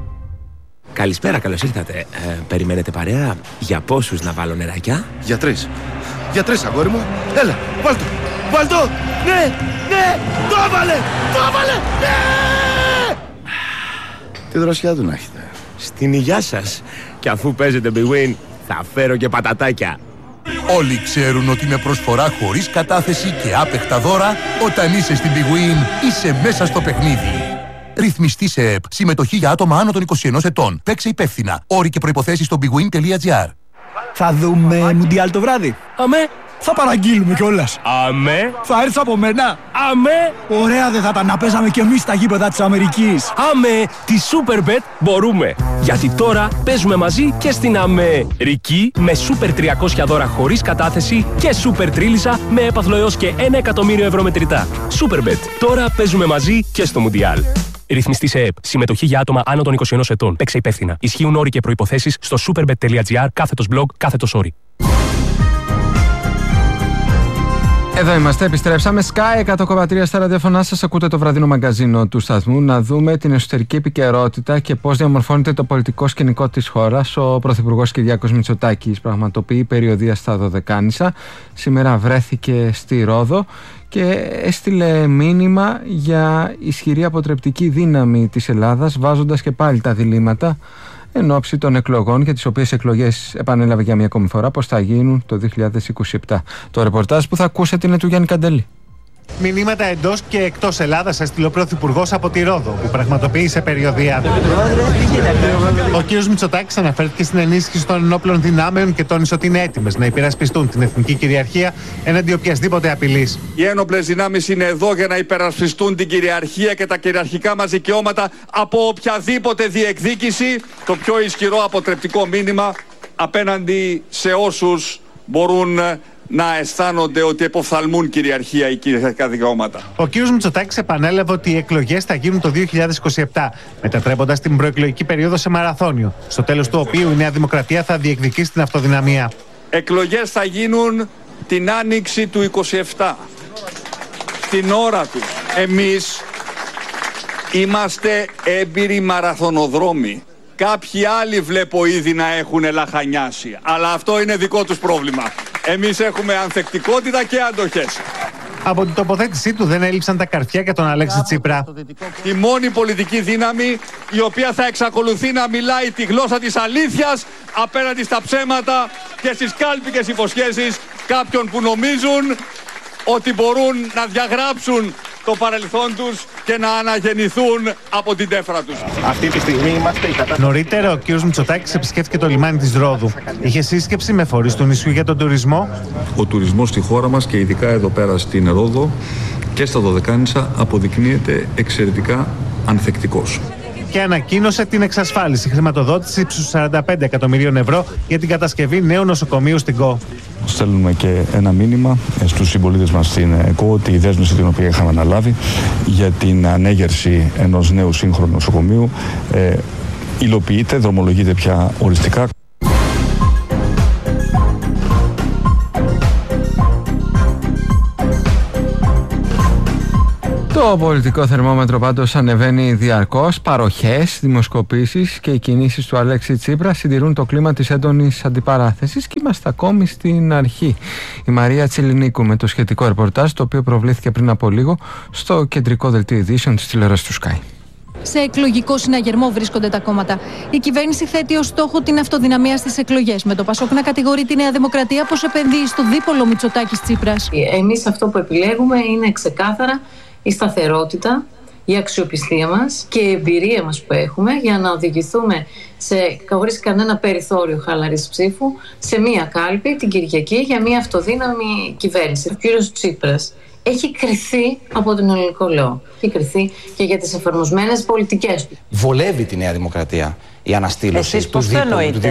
Καλησπέρα, καλώς ήρθατε. Περιμένετε παρέα? Για πόσους να βάλω νεράκια? Για 3. Για 3, αγόρι μου. Έλα, βάλ' το. Βάλ' το. Ναι, ναι, το έβαλε. Το έβαλε. Ναι. Τι δροσιά του να έχετε. Στην υγειά σας. Και αφού παίζετε Big Win, θα φέρω και πατατάκια. Όλοι ξέρουν ότι με προσφορά χωρίς κατάθεση και άπεχτα δώρα, όταν είσαι στην Big Win, είσαι μέσα στο παιχνίδι. Ρυθμιστή σε ΕΠ. Συμμετοχή για άτομα άνω των 21 ετών. Παίξε υπεύθυνα. Όροι και προϋποθέσεις στο bigwin.gr. Θα δούμε Μουντιάλ το βράδυ. Αμέ. Θα παραγγείλουμε κιόλας. Αμέ. Θα έρθεις από μένα. Αμέ. Ωραία δεν θα ήταν να παίζαμε κι εμείς στα γήπεδα της Αμερικής. Αμέ. Τη Superbet μπορούμε. Γιατί τώρα παίζουμε μαζί και στην Αμερική με Super 300 δώρα χωρίς κατάθεση και Super Τρίλισσα με έπαθλο έως και 1 εκατομμύριο ευρώ μετρητά. Superbet. Τώρα παίζουμε μαζί και στο Μουντιάλ. Ρυθμιστή σε ΕΠ. Συμμετοχή για άτομα άνω των 21 ετών. Παίξε υπεύθυνα. Ισχύουν όροι και προϋποθέσεις στο superbet.gr/blog/όροι. Εδώ είμαστε, επιστρέψαμε. Sky 100,3 στα ραδιοφωνά σας. Ακούτε το βραδινό μαγκαζίνο του σταθμού. Να δούμε την εσωτερική επικαιρότητα και πώς διαμορφώνεται το πολιτικό σκηνικό της χώρας. Ο Πρωθυπουργός Κυριάκος Μητσοτάκης πραγματοποιεί περιοδεία στα Δωδεκάνησα. Σήμερα βρέθηκε στη Ρόδο και έστειλε μήνυμα για ισχυρή αποτρεπτική δύναμη της Ελλάδας, βάζοντας και πάλι τα διλήμματα εν ώψη των εκλογών, για τις οποίες εκλογές επανέλαβε για μια ακόμη φορά πως θα γίνουν το 2027. Το ρεπορτάζ που θα ακούσετε είναι του Γιάννη Καντελή. Μηνύματα εντός και εκτός Ελλάδας έστειλε ο Πρωθυπουργός από τη Ρόδο, που πραγματοποίησε περιοδεία. Ο κ. Μητσοτάκης αναφέρθηκε στην ενίσχυση των ενόπλων δυνάμεων και τόνισε ότι είναι έτοιμες να υπερασπιστούν την εθνική κυριαρχία έναντι οποιασδήποτε απειλής. Οι ένοπλες δυνάμεις είναι εδώ για να υπερασπιστούν την κυριαρχία και τα κυριαρχικά μας δικαιώματα από οποιαδήποτε διεκδίκηση. Το πιο ισχυρό αποτρεπτικό μήνυμα απέναντι σε όσους μπορούν να αισθάνονται ότι εποφθαλμούν κυριαρχία ή κυριαρχικά δικαιώματα. Ο κ. Μητσοτάκης επανέλαβε ότι οι εκλογές θα γίνουν το 2027, μετατρέποντας την προεκλογική περίοδο σε μαραθώνιο, στο τέλος του οποίου η Νέα Δημοκρατία θα διεκδικήσει την αυτοδυναμία. Εκλογές θα γίνουν την άνοιξη του 27, στην ώρα του. Εμείς είμαστε έμπειροι μαραθωνοδρόμοι. Κάποιοι άλλοι βλέπω ήδη να έχουν λαχανιάσει, αλλά αυτό είναι δικό τους πρόβλημα. Εμείς έχουμε ανθεκτικότητα και αντοχές. Από την τοποθέτησή του δεν έλειψαν τα καρφιά για τον Αλέξη Τσίπρα. Η μόνη πολιτική δύναμη η οποία θα εξακολουθεί να μιλάει τη γλώσσα της αλήθειας απέναντι στα ψέματα και στις κάλπικες υποσχέσεις κάποιων που νομίζουν ότι μπορούν να διαγράψουν το παρελθόν τους και να αναγεννηθούν από την τέφρα τους. Αυτή τη στιγμή είμαστε Νωρίτερα ο κ. Μητσοτάκης επισκέφθηκε το λιμάνι της Ρόδου. Είχε σύσκεψη με φορείς του νησιού για τον τουρισμό. Ο τουρισμός στη χώρα μας και ειδικά εδώ πέρα στην Ρόδο και στα Δωδεκάνησα αποδεικνύεται εξαιρετικά ανθεκτικός. Και ανακοίνωσε την εξασφάλιση χρηματοδότηση ύψους 45 εκατομμυρίων ευρώ για την κατασκευή νέου νοσοκομείου στην ΚΟ. Στέλνουμε και ένα μήνυμα στους συμπολίτες μας στην ΚΟ ότι η δέσμευση την οποία είχαμε αναλάβει για την ανέγερση ενός νέου σύγχρονου νοσοκομείου υλοποιείται, δρομολογείται πια οριστικά. Το πολιτικό θερμόμετρο πάντως ανεβαίνει διαρκώς. Παροχές, δημοσκοπήσεις και οι κινήσεις του Αλέξη Τσίπρα συντηρούν το κλίμα της έντονης αντιπαράθεσης και είμαστε ακόμη στην αρχή. Η Μαρία Τσιλινίκου με το σχετικό ρεπορτάζ, το οποίο προβλήθηκε πριν από λίγο στο κεντρικό δελτίο ειδήσεων της τηλεόρασης του Sky. Σε εκλογικό συναγερμό βρίσκονται τα κόμματα. Η κυβέρνηση θέτει ως στόχο την αυτοδυναμία στις εκλογές, με το Πασόκ να κατηγορεί τη Νέα Δημοκρατία πως επενδύει στο δίπολο Μητσοτάκης-Τσίπρας. Εμείς αυτό που επιλέγουμε είναι ξεκάθαρα η σταθερότητα, η αξιοπιστία μας και η εμπειρία μας που έχουμε για να οδηγηθούμε χωρίς κανένα περιθώριο χαλαρής ψήφου σε μία κάλπη την Κυριακή για μία αυτοδύναμη κυβέρνηση. Ο κύριος Τσίπρας έχει κριθεί από τον ελληνικό λαό. Έχει κριθεί και για τις εφαρμοσμένες πολιτικές του. Βολεύει τη Νέα Δημοκρατία η αναστήλωση του δίπολου του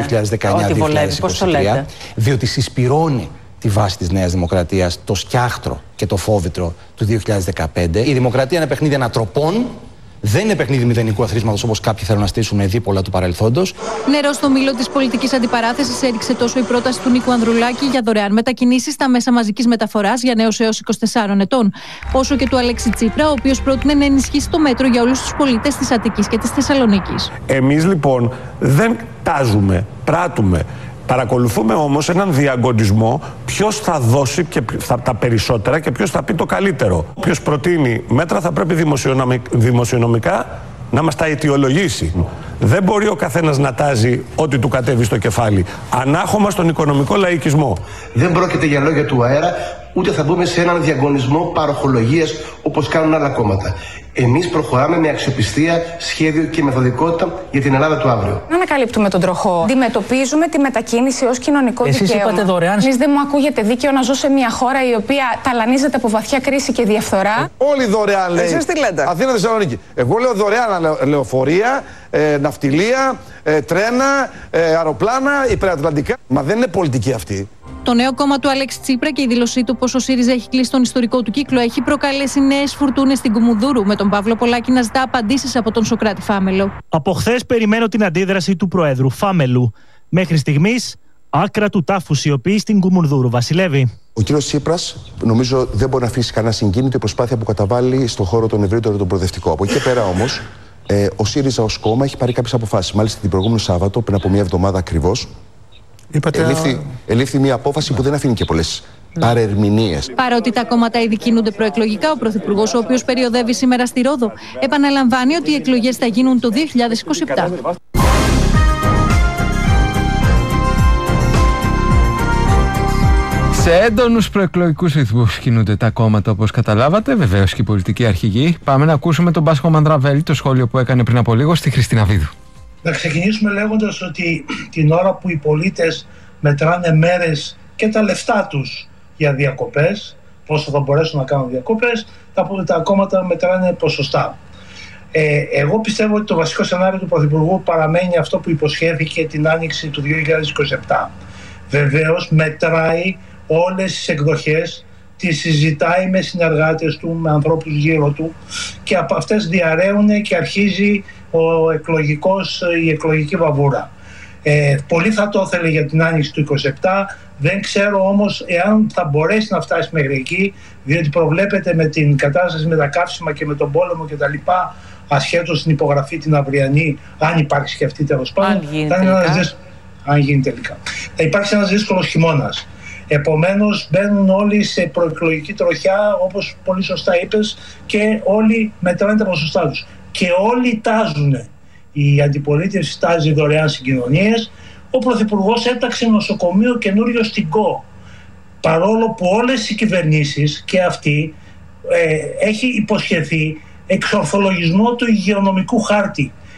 2019-2023, διότι συσπυρώνει τη βάση της Νέας Δημοκρατίας, το σκιάχτρο και το φόβητρο του 2015. Η δημοκρατία είναι παιχνίδι ανατροπών, δεν είναι παιχνίδι μηδενικού αθροίσματος όπως κάποιοι θέλουν να στήσουν δίπολα του παρελθόντος. Νερό στο μήλο της πολιτικής αντιπαράθεσης έριξε τόσο η πρόταση του Νίκου Ανδρουλάκη για δωρεάν μετακινήσεις στα μέσα μαζικής μεταφοράς για νέους έως 24 ετών, όσο και του Αλέξη Τσίπρα, ο οποίος πρότεινε να ενισχύσει το μέτρο για όλους τους πολίτες της Αττικής και της Θεσσαλονίκης. Εμείς λοιπόν δεν τάζουμε, πράττουμε. Παρακολουθούμε όμως έναν διαγωνισμό ποιος θα δώσει και τα περισσότερα και ποιος θα πει το καλύτερο. Όποιος προτείνει μέτρα θα πρέπει δημοσιονομικά να μας τα αιτιολογήσει. Δεν μπορεί ο καθένας να τάζει ό,τι του κατέβει στο κεφάλι. Ανάχωμα στον οικονομικό λαϊκισμό. Δεν πρόκειται για λόγια του αέρα, ούτε θα μπούμε σε έναν διαγωνισμό παροχολογίας όπως κάνουν άλλα κόμματα. Εμείς προχωράμε με αξιοπιστία, σχέδιο και μεθοδικότητα για την Ελλάδα του αύριο. Δεν ανακαλύπτουμε τον τροχό. Αντιμετωπίζουμε τη μετακίνηση ως κοινωνικό δικαίωμα. Εσείς είπατε δωρεάν. Εσείς δεν μου ακούγεται δίκαιο να ζω σε μια χώρα η οποία ταλανίζεται από βαθιά κρίση και διαφθορά. Όλοι δωρεάν λέει. Εσείς τι λέτε? Αθήνα, Θεσσαλονίκη. Εγώ λέω δωρεάν λεωφορεία, ναυτιλία, τρένα, αεροπλάνα, υπερατλαντικά. Μα δεν είναι πολιτική αυτή. Το νέο κόμμα του Αλέξη Τσίπρα και η δήλωσή του πως ο ΣΥΡΙΖΑ έχει κλείσει τον ιστορικό του κύκλο έχει προκαλέσει νέες φουρτούνες στην Κουμουνδούρου, με τον Παύλο Πολάκη να ζητά απαντήσεις από τον Σωκράτη Φάμελο. Από χθες περιμένω την αντίδραση του Προέδρου Φάμελου. Μέχρι στιγμής, άκρα του τάφου σιωπή στην Κουμουνδούρου. Βασιλεύει. Ο κύριος Τσίπρας, νομίζω, δεν μπορεί να αφήσει κανένα συγκίνητο η προσπάθεια που καταβάλει στον χώρο τον ευρύτερο τον προοδευτικό. Από εκεί και πέρα όμως, ο ΣΥΡΙΖΑ ως κόμμα έχει πάρει κάποιες αποφάσεις. Μάλιστα, την προηγούμενη Σάββατο, πριν από μια εβδομάδα ακριβώς, ελήφθη μια απόφαση που δεν αφήνει και πολλές παρερμηνίες. Παρότι τα κόμματα ήδη κινούνται προεκλογικά, ο Πρωθυπουργός, ο οποίος περιοδεύει σήμερα στη Ρόδο, επαναλαμβάνει ότι οι εκλογές θα γίνουν το 2027. Σε έντονους προεκλογικούς ρυθμούς κινούνται τα κόμματα, όπως καταλάβατε, βεβαίως και οι πολιτικοί αρχηγοί. Πάμε να ακούσουμε τον Πάσχο Μανδραβέλη, το σχόλιο που έκανε πριν από λίγο στη Χριστίνα Βίδου. Να ξεκινήσουμε λέγοντας ότι την ώρα που οι πολίτες μετράνε μέρες και τα λεφτά τους για διακοπές, πόσο θα μπορέσουν να κάνουν διακοπές, τα κόμματα μετράνε ποσοστά. Εγώ πιστεύω ότι το βασικό σενάριο του Πρωθυπουργού παραμένει αυτό που υποσχέθηκε την άνοιξη του 2027. Βεβαίως μετράει όλες τις εκδοχές, τις συζητάει με συνεργάτες του, με ανθρώπους γύρω του και από αυτές διαρρέουν και αρχίζει η εκλογική βαβούρα. Πολύ θα το ήθελε για την άνοιξη του 27, δεν ξέρω όμως εάν θα μπορέσει να φτάσει μέχρι εκεί, διότι προβλέπεται με την κατάσταση με τα καύσιμα και με τον πόλεμο και τα λοιπά, ασχέτως στην υπογραφή την αυριανή, αν υπάρξει και αυτή τέλος πάντων, αν γίνει τελικά. Θα υπάρξει ένας δύσκολος χειμώνας. Επομένως μπαίνουν όλοι σε προεκλογική τροχιά, όπως πολύ σωστά είπες, και όλοι μετράνε τα ποσοστά τους. Και όλοι τάζουν. Η αντιπολίτευση τάζει δωρεάν συγκοινωνίες. Ο Πρωθυπουργός έταξε νοσοκομείο καινούριο στην ΚΟ. Παρόλο που όλες οι κυβερνήσεις και αυτή έχει υποσχεθεί εξορθολογισμό του υγειονομικού χάρτη.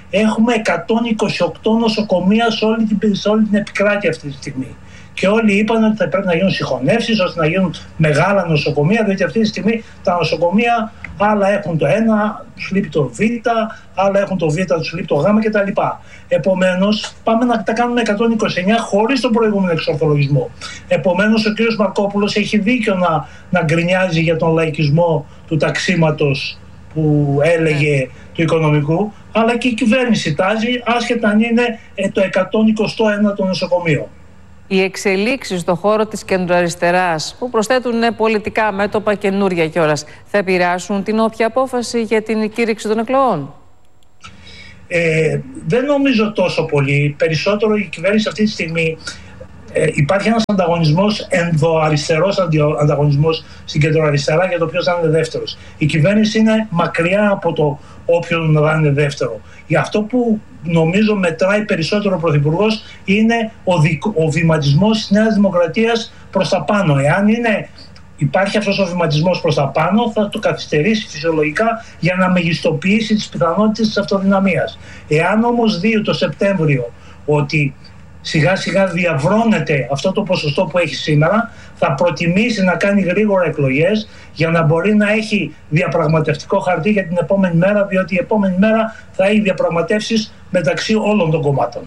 Έχουμε 128 νοσοκομεία σε όλη την επικράτεια αυτή τη στιγμή. Και όλοι είπαν ότι θα πρέπει να γίνουν συγχωνεύσεις ώστε να γίνουν μεγάλα νοσοκομεία, διότι αυτή τη στιγμή τα νοσοκομεία άλλα έχουν το ένα, τους λείπει το Β, άλλα έχουν το Β, τους λείπει το Γ κτλ. Επομένως, πάμε να τα κάνουμε 129 χωρίς τον προηγούμενο εξορθολογισμό. Επομένως, ο κ. Μαρκόπουλος έχει δίκιο να γκρινιάζει για τον λαϊκισμό του ταξίματος που έλεγε του οικονομικού, αλλά και η κυβέρνηση τάζει, άσχετα αν είναι το 121ο νοσοκομείο. Οι εξελίξεις στον χώρο της κεντροαριστεράς που προσθέτουν πολιτικά μέτωπα καινούρια κιόλας θα επηρεάσουν την όποια απόφαση για την κήρυξη των εκλογών? Δεν νομίζω τόσο πολύ. Περισσότερο η κυβέρνηση αυτή τη στιγμή υπάρχει ένας ανταγωνισμός, ενδοαριστερός ανταγωνισμός στην κεντροαριστερά για το ποιος θα είναι δεύτερος. Η κυβέρνηση είναι μακριά από το όποιον να είναι δεύτερο. Γι' αυτό που νομίζω μετράει περισσότερο ο Πρωθυπουργός είναι ο βηματισμός της Νέας Δημοκρατίας προς τα πάνω. Εάν υπάρχει αυτός ο βηματισμός προς τα πάνω, θα το καθυστερήσει φυσιολογικά για να μεγιστοποιήσει τις πιθανότητες της αυτοδυναμίας. Εάν όμως δει το Σεπτέμβριο ότι σιγά σιγά διαβρώνεται αυτό το ποσοστό που έχει σήμερα, θα προτιμήσει να κάνει γρήγορα εκλογές για να μπορεί να έχει διαπραγματευτικό χαρτί για την επόμενη μέρα, διότι η επόμενη μέρα θα έχει διαπραγματεύσεις μεταξύ όλων των κομμάτων.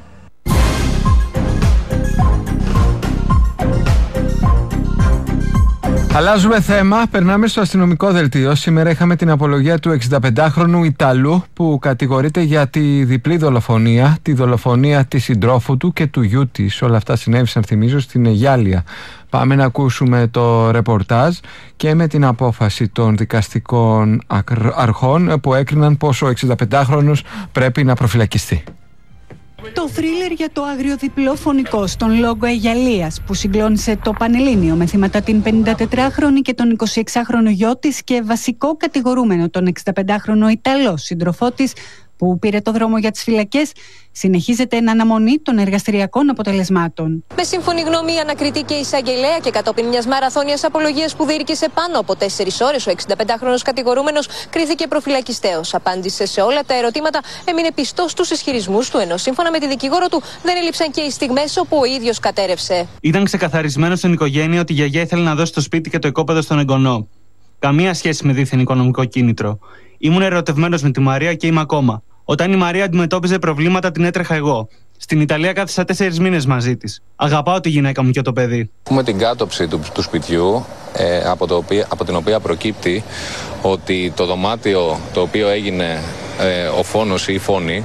Αλλάζουμε θέμα, περνάμε στο αστυνομικό δελτίο. Σήμερα είχαμε την απολογία του 65χρονου Ιταλού που κατηγορείται για τη διπλή δολοφονία, τη δολοφονία της συντρόφου του και του γιού της. Όλα αυτά συνέβησαν, θυμίζω, στην Αιγιάλια. Πάμε να ακούσουμε το ρεπορτάζ και με την απόφαση των δικαστικών αρχών που έκριναν πως ο 65χρονος πρέπει να προφυλακιστεί. Το θρίλερ για το αγριοδιπλό φωνικό στον λόγο Αιγιαλίας που συγκλώνησε το Πανελλήνιο με θύματα την 54χρονη και τον 26χρονο γιο της και βασικό κατηγορούμενο τον 65χρονο Ιταλό σύντροφό της που πήρε το δρόμο για τις φυλακές, συνεχίζεται εν αναμονή των εργαστηριακών αποτελεσμάτων. Με σύμφωνη γνώμη, η ανακριτή και η εισαγγελέα και κατόπιν μιας μαραθώνιας απολογίας που διήρκησε πάνω από 4 ώρες, ο 65χρονος κατηγορούμενος κρίθηκε προφυλακιστέος. Απάντησε σε όλα τα ερωτήματα, έμεινε πιστός στους ισχυρισμούς του, ενώ σύμφωνα με τη δικηγόρο του δεν έλειψαν και οι στιγμές όπου ο ίδιος κατέρευσε. Ήταν ξεκαθαρισμένο στην οικογένεια ότι η γιαγιά ήθελε να δώσει το σπίτι και το οικόπεδο στον εγγονό. Καμία σχέση με δίθεν οικονομικό κίνητρο. Ήμουν ερωτευμένος με τη Μαρία και είμαι ακόμα. Όταν η Μαρία αντιμετώπιζε προβλήματα, την έτρεχα εγώ. Στην Ιταλία κάθισα 4 μήνες μαζί της. Αγαπάω τη γυναίκα μου και το παιδί. Έχουμε την κάτωψη του σπιτιού, από την οποία προκύπτει ότι το δωμάτιο το οποίο έγινε ο φόνος ή η φόνη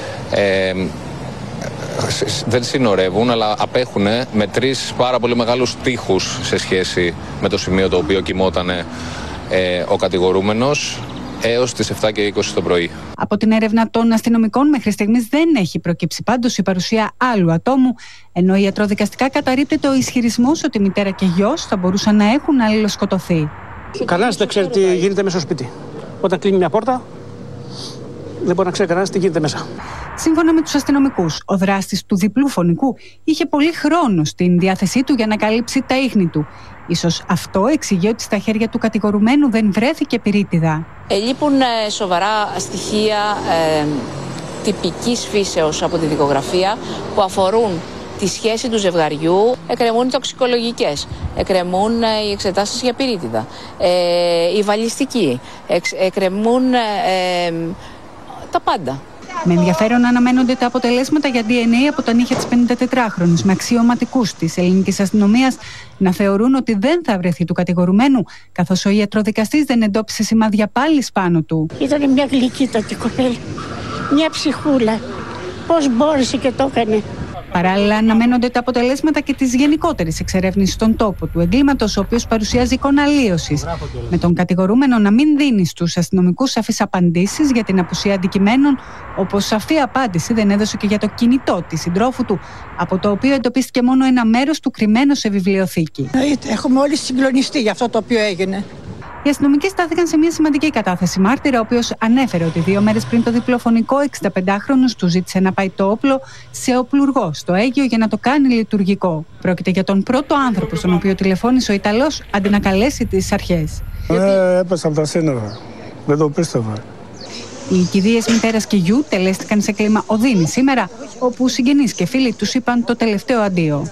δεν συνορεύουν, αλλά απέχουν με 3 πάρα πολύ μεγάλους τοίχους σε σχέση με το σημείο το οποίο κοιμόταν ο κατηγορούμενος έως τις 7 και 20 το πρωί. Από την έρευνα των αστυνομικών μέχρι στιγμής δεν έχει προκύψει πάντως η παρουσία άλλου ατόμου, ενώ ιατροδικαστικά καταρρίπτεται ο ισχυρισμός ότι η μητέρα και γιος θα μπορούσαν να έχουν αλληλοσκοτωθεί. Κανένας δεν ξέρει τι γίνεται μέσα στο σπίτι. Όταν κλείνει μια πόρτα, δεν μπορεί να ξέρει κανένας τι γίνεται μέσα. Σύμφωνα με τους αστυνομικούς, ο δράστης του διπλού φωνικού είχε πολύ χρόνο στην διάθεσή του για να καλύψει τα ίχνη του. Ίσως αυτό εξηγεί ότι στα χέρια του κατηγορουμένου δεν βρέθηκε πυρίτιδα. Λείπουν σοβαρά στοιχεία τυπικής φύσεως από τη δικογραφία που αφορούν τη σχέση του ζευγαριού. Εκκρεμούν οι τοξικολογικές, εκκρεμούν οι εξετάσεις για πυρίτιδα, η βαλιστική, εκκρεμούν τα πάντα. Με ενδιαφέρον αναμένονται τα αποτελέσματα για DNA από τα νύχια της 54χρονης, με αξιωματικούς της ελληνικής αστυνομίας να θεωρούν ότι δεν θα βρεθεί του κατηγορουμένου, καθώς ο ιατροδικαστής δεν εντόπισε σημάδια πάλης πάνω του. Ήταν μια γλυκύτατη κοπέλα, μια ψυχούλα. Πώς μπόρεσε και το έκανε. Παράλληλα, αναμένονται τα αποτελέσματα και της γενικότερης εξερεύνησης στον τόπο του εγκλήματος, ο οποίος παρουσιάζει εικόνα αλλίωσης, με τον κατηγορούμενο να μην δίνει στους αστυνομικούς σαφείς απαντήσεις για την απουσία αντικειμένων, όπως σαφή απάντηση δεν έδωσε και για το κινητό της συντρόφου του, από το οποίο εντοπίστηκε μόνο ένα μέρος του κρυμμένο σε βιβλιοθήκη. Έχουμε όλοι συγκλονιστεί για αυτό το οποίο έγινε. Οι αστυνομικοί στάθηκαν σε μια σημαντική κατάθεση μάρτυρα, ο οποίος ανέφερε ότι 2 μέρες πριν το διπλοφωνικό 65χρονος του ζήτησε να πάει το όπλο σε οπλουργό στο Αίγυο για να το κάνει λειτουργικό. Πρόκειται για τον πρώτο άνθρωπο στον οποίο τηλεφώνησε ο Ιταλός αντί να καλέσει τις αρχές. Έπεσα από τα σύνορα. Δεν το πίστευα. Οι κηδείες μητέρας και γιου τελέστηκαν σε κλίμα οδύνη σήμερα, όπου συγγενείς και φίλοι τους είπαν το τελευταίο αντίο.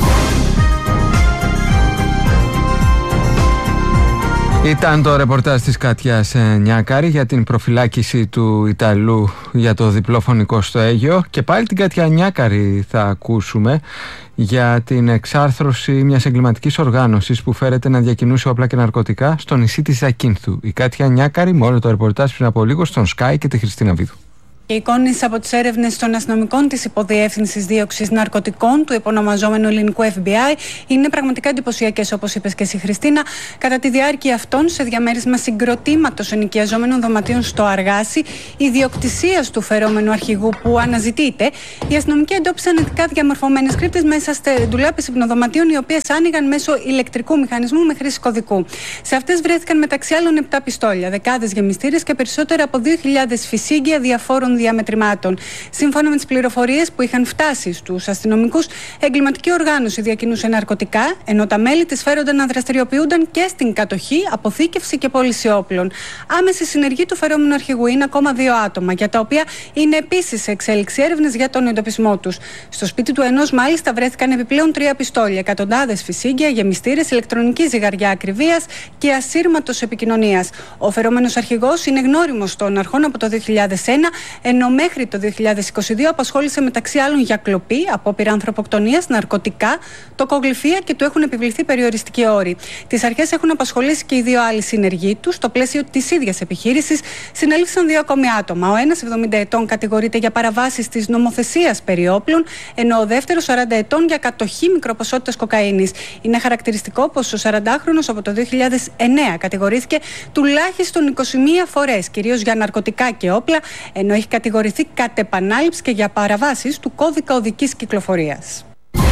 Ήταν το ρεπορτάζ της Κάτιας Νιάκαρη για την προφυλάκηση του Ιταλού για το διπλό φωνικό στο Αίγαιο. Και πάλι την Κάτια Νιάκαρη θα ακούσουμε για την εξάρθρωση μιας εγκληματικής οργάνωσης που φέρεται να διακινούσε όπλα και ναρκωτικά στο νησί της Ζακίνθου. Η Κάτια Νιάκαρη με όλο το ρεπορτάζ πριν από λίγο στον Sky και τη Χριστίνα Βίδου. Οι εικόνες από τις έρευνες των αστυνομικών της Υποδιεύθυνσης Δίωξης Ναρκωτικών του επωνομαζόμενου ελληνικού FBI είναι πραγματικά εντυπωσιακές, όπως είπες και εσύ, Χριστίνα. Κατά τη διάρκεια αυτών, σε διαμέρισμα συγκροτήματος ενοικιαζόμενων δωματίων στο Αργάσι, ιδιοκτησίας του φερόμενου αρχηγού που αναζητείται, οι αστυνομικοί εντόπισαν ειδικά διαμορφωμένες κρύπτες μέσα σε ντουλάπες υπνοδωματίων, οι οποίες άνοιγαν μέσω ηλεκτρικού μηχανισμού με χρήση κωδικού. Σε αυτές βρέθηκαν μεταξύ άλλων 7 πιστόλια, δεκάδες γεμιστήρες και περισσότερα από 2.000 φυσίγγια διαφόρων διαμετρημάτων. Σύμφωνα με τις πληροφορίες που είχαν φτάσει στους αστυνομικούς, εγκληματική οργάνωση διακινούσε ναρκωτικά, ενώ τα μέλη της φέρονταν να δραστηριοποιούνταν και στην κατοχή, αποθήκευση και πώληση όπλων. Άμεση συνεργή του φερόμενου αρχηγού είναι ακόμα 2 άτομα, για τα οποία είναι επίσης σε εξέλιξη έρευνες για τον εντοπισμό τους. Στο σπίτι του ενός, μάλιστα, βρέθηκαν επιπλέον 3 πιστόλια, εκατοντάδες φυσίγγια, γεμιστήρες, ηλεκτρονική ζυγαριά ακριβίας και ασύρματος επικοινωνίας. Ο φερόμενος αρχηγός είναι γνώριμος των αρχών από το 2001. Ενώ μέχρι το 2022 απασχόλησε μεταξύ άλλων για κλοπή, απόπειρα ανθρωποκτονίας, ναρκωτικά, τοκογλυφία και του έχουν επιβληθεί περιοριστικοί όροι. Τις αρχές έχουν απασχολήσει και οι 2 άλλοι συνεργοί του. Στο πλαίσιο της ίδιας επιχείρησης συνέληφθησαν 2 ακόμη άτομα. Ο ένας, 70 ετών, κατηγορείται για παραβάσεις της νομοθεσίας περί όπλων, ενώ ο δεύτερος, 40 ετών, για κατοχή μικροποσότητας κοκαίνης. Είναι χαρακτηριστικό πως ο 40χρονος από το 2009 κατηγορήθηκε τουλάχιστον 21 φορές, κυρίως για ναρκωτικά και όπλα, ενώ έχει κατηγορηθεί κατ' επανάληψη και για παραβάσεις του κώδικα οδικής κυκλοφορίας.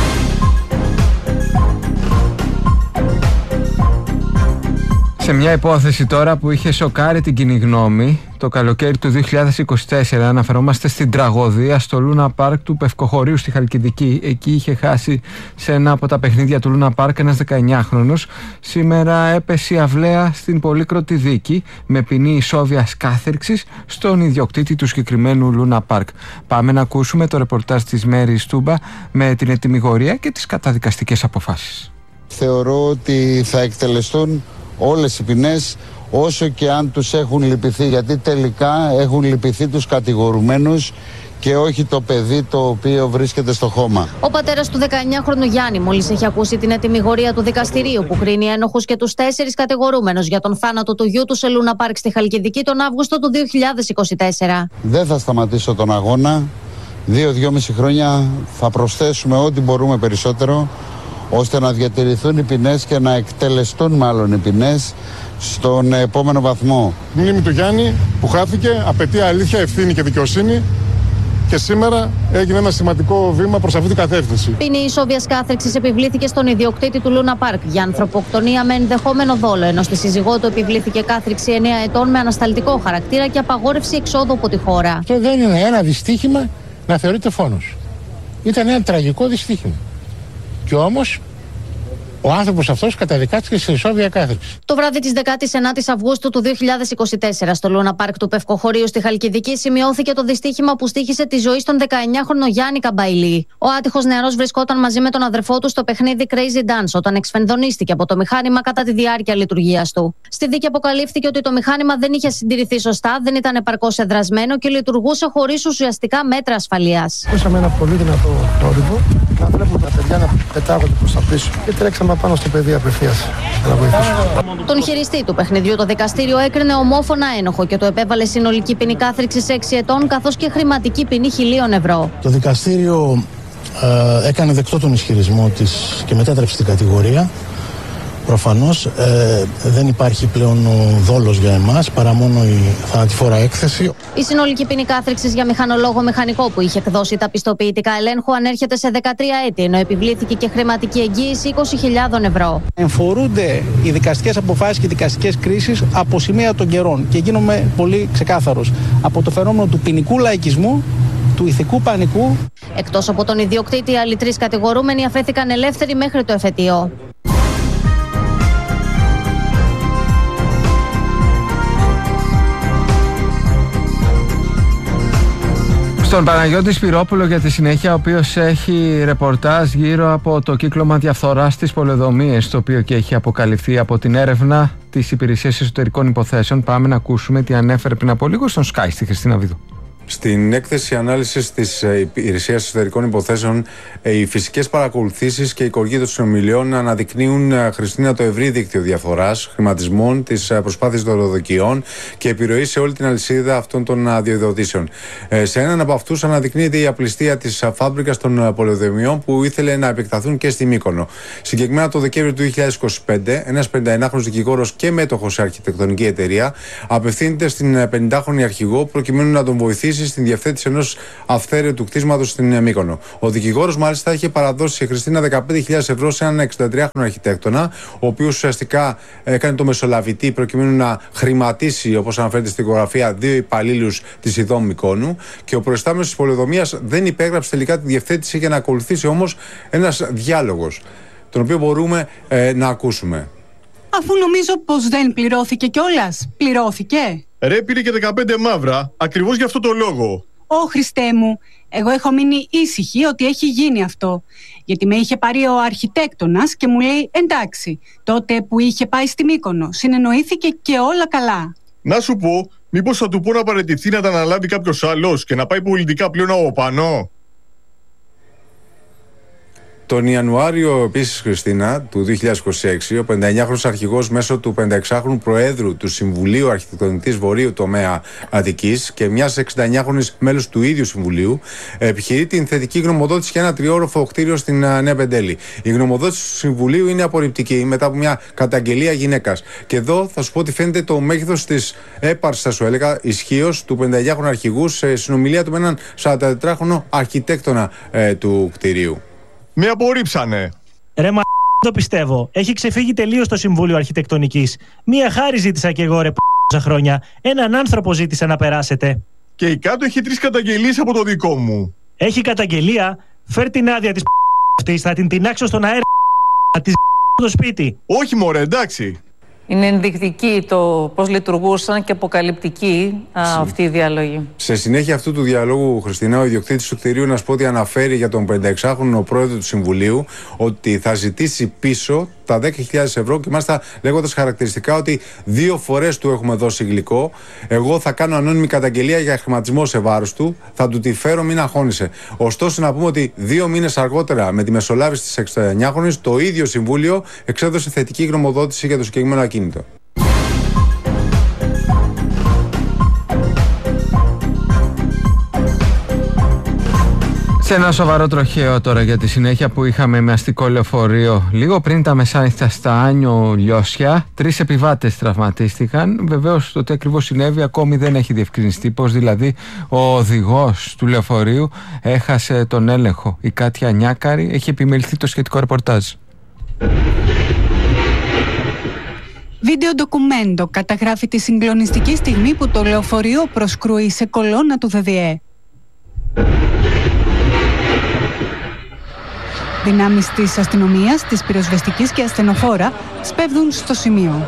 Σε μια υπόθεση τώρα που είχε σοκάρει την κοινή γνώμη το καλοκαίρι του 2024, αναφερόμαστε στην τραγωδία στο Λούνα Πάρκ του Πευκοχωρίου στη Χαλκιδική. Εκεί είχε χάσει σε ένα από τα παιχνίδια του Λούνα Πάρκ ένας 19χρονος. Σήμερα έπεσε η αυλαία στην πολύκροτη δίκη με ποινή ισόβιας κάθερξης στον ιδιοκτήτη του συγκεκριμένου Λούνα Πάρκ. Πάμε να ακούσουμε το ρεπορτάζ της Μέρης Τούμπα με την ετυμηγορία και τις καταδικαστικές αποφάσεις. Θεωρώ ότι θα εκτελεστούν όλες οι ποινές, όσο και αν τους έχουν λυπηθεί, γιατί τελικά έχουν λυπηθεί τους κατηγορουμένους και όχι το παιδί το οποίο βρίσκεται στο χώμα. Ο πατέρας του 19χρονου Γιάννη μόλις έχει ακούσει την ετυμηγορία του δικαστηρίου που κρίνει ένοχους και τους 4 κατηγορούμενους για τον θάνατο του γιού του σε Λούνα Πάρκ στη Χαλκιδική τον Αύγουστο του 2024. Δεν θα σταματήσω τον αγώνα. 2-2,5 χρόνια θα προσθέσουμε ό,τι μπορούμε περισσότερο, ώστε να διατηρηθούν οι ποινές και να εκτελεστούν μάλλον οι ποινές στον επόμενο βαθμό. Η μνήμη του Γιάννη που χάθηκε απαιτεί αλήθεια, ευθύνη και δικαιοσύνη και σήμερα έγινε ένα σημαντικό βήμα προς αυτή την κατεύθυνση. Ποινή ισόβιας κάθερξης επιβλήθηκε στον ιδιοκτήτη του Λούνα Πάρκ για ανθρωποκτονία με ενδεχόμενο δόλο, ενώ στη σύζυγό του επιβλήθηκε κάθριξη 9 ετών με ανασταλτικό χαρακτήρα και απαγόρευση εξόδου από τη χώρα. Αυτό δεν είναι ένα δυστύχημα να θεωρείται φόνος. Ήταν ένα τραγικό δυστύχημα. Και όμως ο άνθρωπος αυτός καταδικάστηκε σε ισόβια κάθριξη. Το βράδυ της 19ης Αυγούστου του 2024 στο Λούνα Πάρκ του Πευκοχωρίου στη Χαλκιδική σημειώθηκε το δυστύχημα που στοίχισε τη ζωή στον 19χρονο Γιάννη Καμπαϊλή. Ο άτυχος νεαρός βρισκόταν μαζί με τον αδερφό του στο παιχνίδι Crazy Dance όταν εξφενδονίστηκε από το μηχάνημα κατά τη διάρκεια λειτουργίας του. Στη δίκη αποκαλύφθηκε ότι το μηχάνημα δεν είχε συντηρηθεί σωστά, δεν ήταν επαρκώς εδρασμένο και λειτουργούσε χωρίς ουσιαστικά μέτρα ασφαλείας. Ακούσαμε ένα πολύ δυνατό θόρυβο, να βλέπουμε τα παιδιά να πετάγονται προς τα πίσω και τρέξαμε πάνω στο παιδί απευθείας να βοηθήσουμε. Τον χειριστή του παιχνιδιού το δικαστήριο έκρινε ομόφωνα ένοχο και του επέβαλε συνολική ποινή κάθριξης 6 ετών καθώς και χρηματική ποινή 1.000 ευρώ. Το δικαστήριο έκανε δεκτό τον ισχυρισμό της και μετέτρεψε την κατηγορία. Προφανώς δεν υπάρχει πλέον ο δόλος για εμάς παρά μόνο η θανατηφόρα έκθεση. Η συνολική ποινή κάθριξης για μηχανολόγο μηχανικό που είχε εκδώσει τα πιστοποιητικά ελέγχου ανέρχεται σε 13 έτη, ενώ επιβλήθηκε και χρηματική εγγύηση 20.000 ευρώ. Εμφορούνται οι δικαστικές αποφάσεις και οι δικαστικές κρίσεις από σημεία των καιρών και γίνομαι πολύ ξεκάθαρος από το φαινόμενο του ποινικού λαϊκισμού, του ηθικού πανικού. Εκτός από τον ιδιοκτήτη, άλλοι 3 κατηγορούμενοι αφέθηκαν ελεύθεροι μέχρι το εφετείο. Στον Παναγιώτη Σπυρόπουλο για τη συνέχεια, ο οποίος έχει ρεπορτάζ γύρω από το κύκλωμα διαφθοράς στις πολεοδομίες, το οποίο και έχει αποκαλυφθεί από την έρευνα της Υπηρεσίας Εσωτερικών Υποθέσεων. Πάμε να ακούσουμε τι ανέφερε πριν από λίγο στον Sky, στη Χριστίνα Βίδου. Στην έκθεση ανάλυσης της Υπηρεσίας Εσωτερικών Υποθέσεων, οι φυσικές παρακολουθήσεις και οι κοργοί των συνομιλιών αναδεικνύουν, Χριστίνα, το ευρύ δίκτυο διαφθοράς, χρηματισμών, τις προσπάθειες δωροδοκιών και επιρροή σε όλη την αλυσίδα αυτών των αδειοδοτήσεων. Σε έναν από αυτούς αναδεικνύεται η απληστία της φάμπρικας των πολεοδομιών που ήθελε να επεκταθούν και στη Μύκονο. Συγκεκριμένα το Δεκέμβριο του 2025, ένας 51χρονος δικηγόρος και μέτοχος σε αρχιτεκτονική εταιρεία απευθύνεται στην 50χρονη αρχηγό προκειμένου να τον βοηθήσει στην διευθέτηση ενός αυθαίρετου κτίσματος στην Μύκονο. Ο δικηγόρος μάλιστα είχε παραδώσει σε Χριστίνα 15.000 ευρώ σε έναν 63χρονο αρχιτέκτονα, ο οποίος ουσιαστικά έκανε το μεσολαβητή προκειμένου να χρηματίσει, όπως αναφέρεται στην δικογραφία, 2 υπαλλήλους της ΙΔΟΜ Μυκόνου. Και ο προϊστάμενος της πολεοδομίας δεν υπέγραψε τελικά τη διευθέτηση για να ακολουθήσει όμως ένας διάλογος, τον οποίο μπορούμε να ακούσουμε. Αφού νομίζω πως δεν πληρώθηκε κιόλας. Πληρώθηκε. Ρε, πήρε και 15 μαύρα, ακριβώς για αυτό το λόγο. Ω Χριστέ μου, εγώ έχω μείνει ήσυχη ότι έχει γίνει αυτό. Γιατί με είχε πάρει ο αρχιτέκτονας και μου λέει εντάξει, τότε που είχε πάει στη Μύκονο, συνεννοήθηκε και όλα καλά. Να σου πω, μήπως θα του πω να παραιτηθεί, να τα αναλάβει κάποιος άλλος και να πάει πολιτικά πλέον από πάνω. Τον Ιανουάριο, επίσης, Χριστίνα, του 2026, ο 59χρονος αρχηγός μέσω του 56χρονου Προέδρου του Συμβουλίου Αρχιτεκτονικής Βορείου Τομέα Αττικής και μιας 69χρονης μέλους του ίδιου Συμβουλίου επιχειρεί την θετική γνωμοδότηση για ένα 3όροφο κτίριο στην Νέα Πεντέλη. Η γνωμοδότηση του Συμβουλίου είναι απορριπτική μετά από μια καταγγελία γυναίκας. Και εδώ θα σου πω ότι φαίνεται το μέγεθος της έπαρσης, θα σου έλεγα, ισχύως του 59χρονου αρχηγού σε συνομιλία του με έναν 44χρονο αρχιτέκτονα του κτηρίου. Με απορρίψανε. Ρε το πιστεύω. Έχει ξεφύγει τελείως το Συμβούλιο Αρχιτεκτονικής. Μία χάρη ζήτησα κι εγώ, ρε χρόνια. Έναν άνθρωπο ζήτησα να περάσετε. Και η κάτω έχει 3 καταγγελίες από το δικό μου. Έχει καταγγελία. Φέρ την άδεια της αυτής. Θα την τεινάξω στον αέρα της στο σπίτι. Όχι μωρέ, εντάξει. Είναι ενδεικτική το πώς λειτουργούσαν και αποκαλυπτική αυτή η διάλογη. Σε συνέχεια αυτού του διαλόγου, Χριστίνα, ο ιδιοκτήτης του κτηρίου, να σου πω ότι αναφέρει για τον 56χρονο πρόεδρο του Συμβουλίου ότι θα ζητήσει πίσω τα 10.000 ευρώ και μάλιστα λέγοντας χαρακτηριστικά ότι 2 φορές του έχουμε δώσει υλικό. Εγώ θα κάνω ανώνυμη καταγγελία για χρηματισμό σε βάρος του, θα του τη φέρω, μην αγχώνεσαι. Ωστόσο, να πούμε ότι 2 μήνες αργότερα, με τη μεσολάβηση της 69χρονης, το ίδιο Συμβούλιο εξέδωσε θετική γνωμοδότηση για το συγκεκριμένο ακίνητο. Σε ένα σοβαρό τροχαίο τώρα για τη συνέχεια που είχαμε με αστικό λεωφορείο λίγο πριν τα μεσάνυχτα στα Άνιο Λιώσια. 3 επιβάτες τραυματίστηκαν. Βεβαίως το τι ακριβώς συνέβη ακόμη δεν έχει διευκρινιστεί. Πώς δηλαδή ο οδηγός του λεωφορείου έχασε τον έλεγχο. Η Κάτια Νιάκαρη έχει επιμεληθεί το σχετικό ρεπορτάζ. Βίντεο ντοκουμέντο καταγράφει τη συγκλονιστική στιγμή που το λεωφορείο προσκρούει σε κολόνα του ΔΔΕ. Δυνάμεις της αστυνομίας, της πυροσβεστικής και ασθενοφόρα σπέβδουν στο σημείο.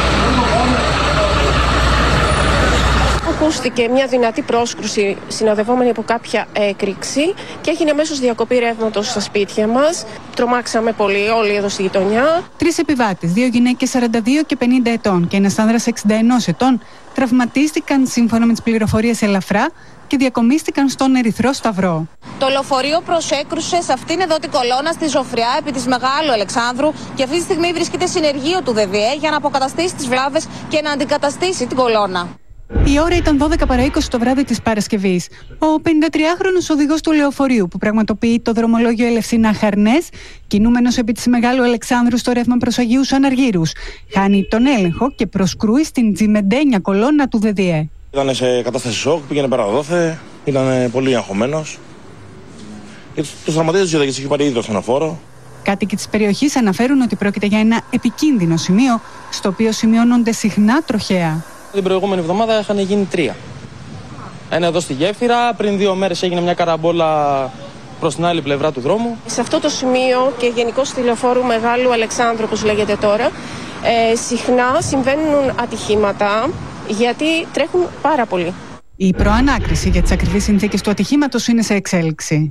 Ακούστηκε μια δυνατή πρόσκρουση συνοδευόμενη από κάποια έκρηξη και έγινε αμέσως διακοπή ρεύματος στα σπίτια μας. Τρομάξαμε πολύ όλοι εδώ στη γειτονιά. 3 επιβάτες, 2 γυναίκες 42 και 50 ετών και ένας άνδρας 61 ετών τραυματίστηκαν σύμφωνα με τις πληροφορίες ελαφρά και διακομίστηκαν στον Ερυθρό Σταυρό. Το λεωφορείο προσέκρουσε σε αυτήν εδώ την κολόνα στη Ζωφριά επί της Μεγάλου Αλεξάνδρου και αυτή τη στιγμή βρίσκεται συνεργείο του ΔΔΕ για να αποκαταστήσει τις βλάβες και να αντικαταστήσει την κολόνα. Η ώρα ήταν 12 παρά 20 το βράδυ της Παρασκευής. Ο 53χρονος οδηγός του λεωφορείου που πραγματοποιεί το δρομολόγιο Ελευσίνα Χαρνές, κινούμενος επί της Μεγάλου Αλεξάνδρου στο ρεύμα προς Αγίους Αναργύρους, χάνει τον έλεγχο και προσκρούει στην τζιμεντένια κολόνα του ΔΔΕ. Ήταν σε κατάσταση σοκ, πήγαινε πέρα δόθε, ήταν πολύ αγχωμένος. Τους τραυματίες του είχε πάρει ήδη το ασθενοφόρο. Κάτοικοι της περιοχής αναφέρουν ότι πρόκειται για ένα επικίνδυνο σημείο, στο οποίο σημειώνονται συχνά τροχαία. Την προηγούμενη εβδομάδα είχαν γίνει 3. Ένα εδώ στη γέφυρα, πριν 2 μέρες έγινε μια καραμπόλα προς την άλλη πλευρά του δρόμου. Σε αυτό το σημείο και γενικώς στη λεωφόρου Μεγάλου Αλεξάνδρου, όπως λέγεται τώρα, συχνά συμβαίνουν ατυχήματα γιατί τρέχουν πάρα πολύ. Η προανάκριση για τις ακριβείς συνθήκες του ατυχήματος είναι σε εξέλιξη.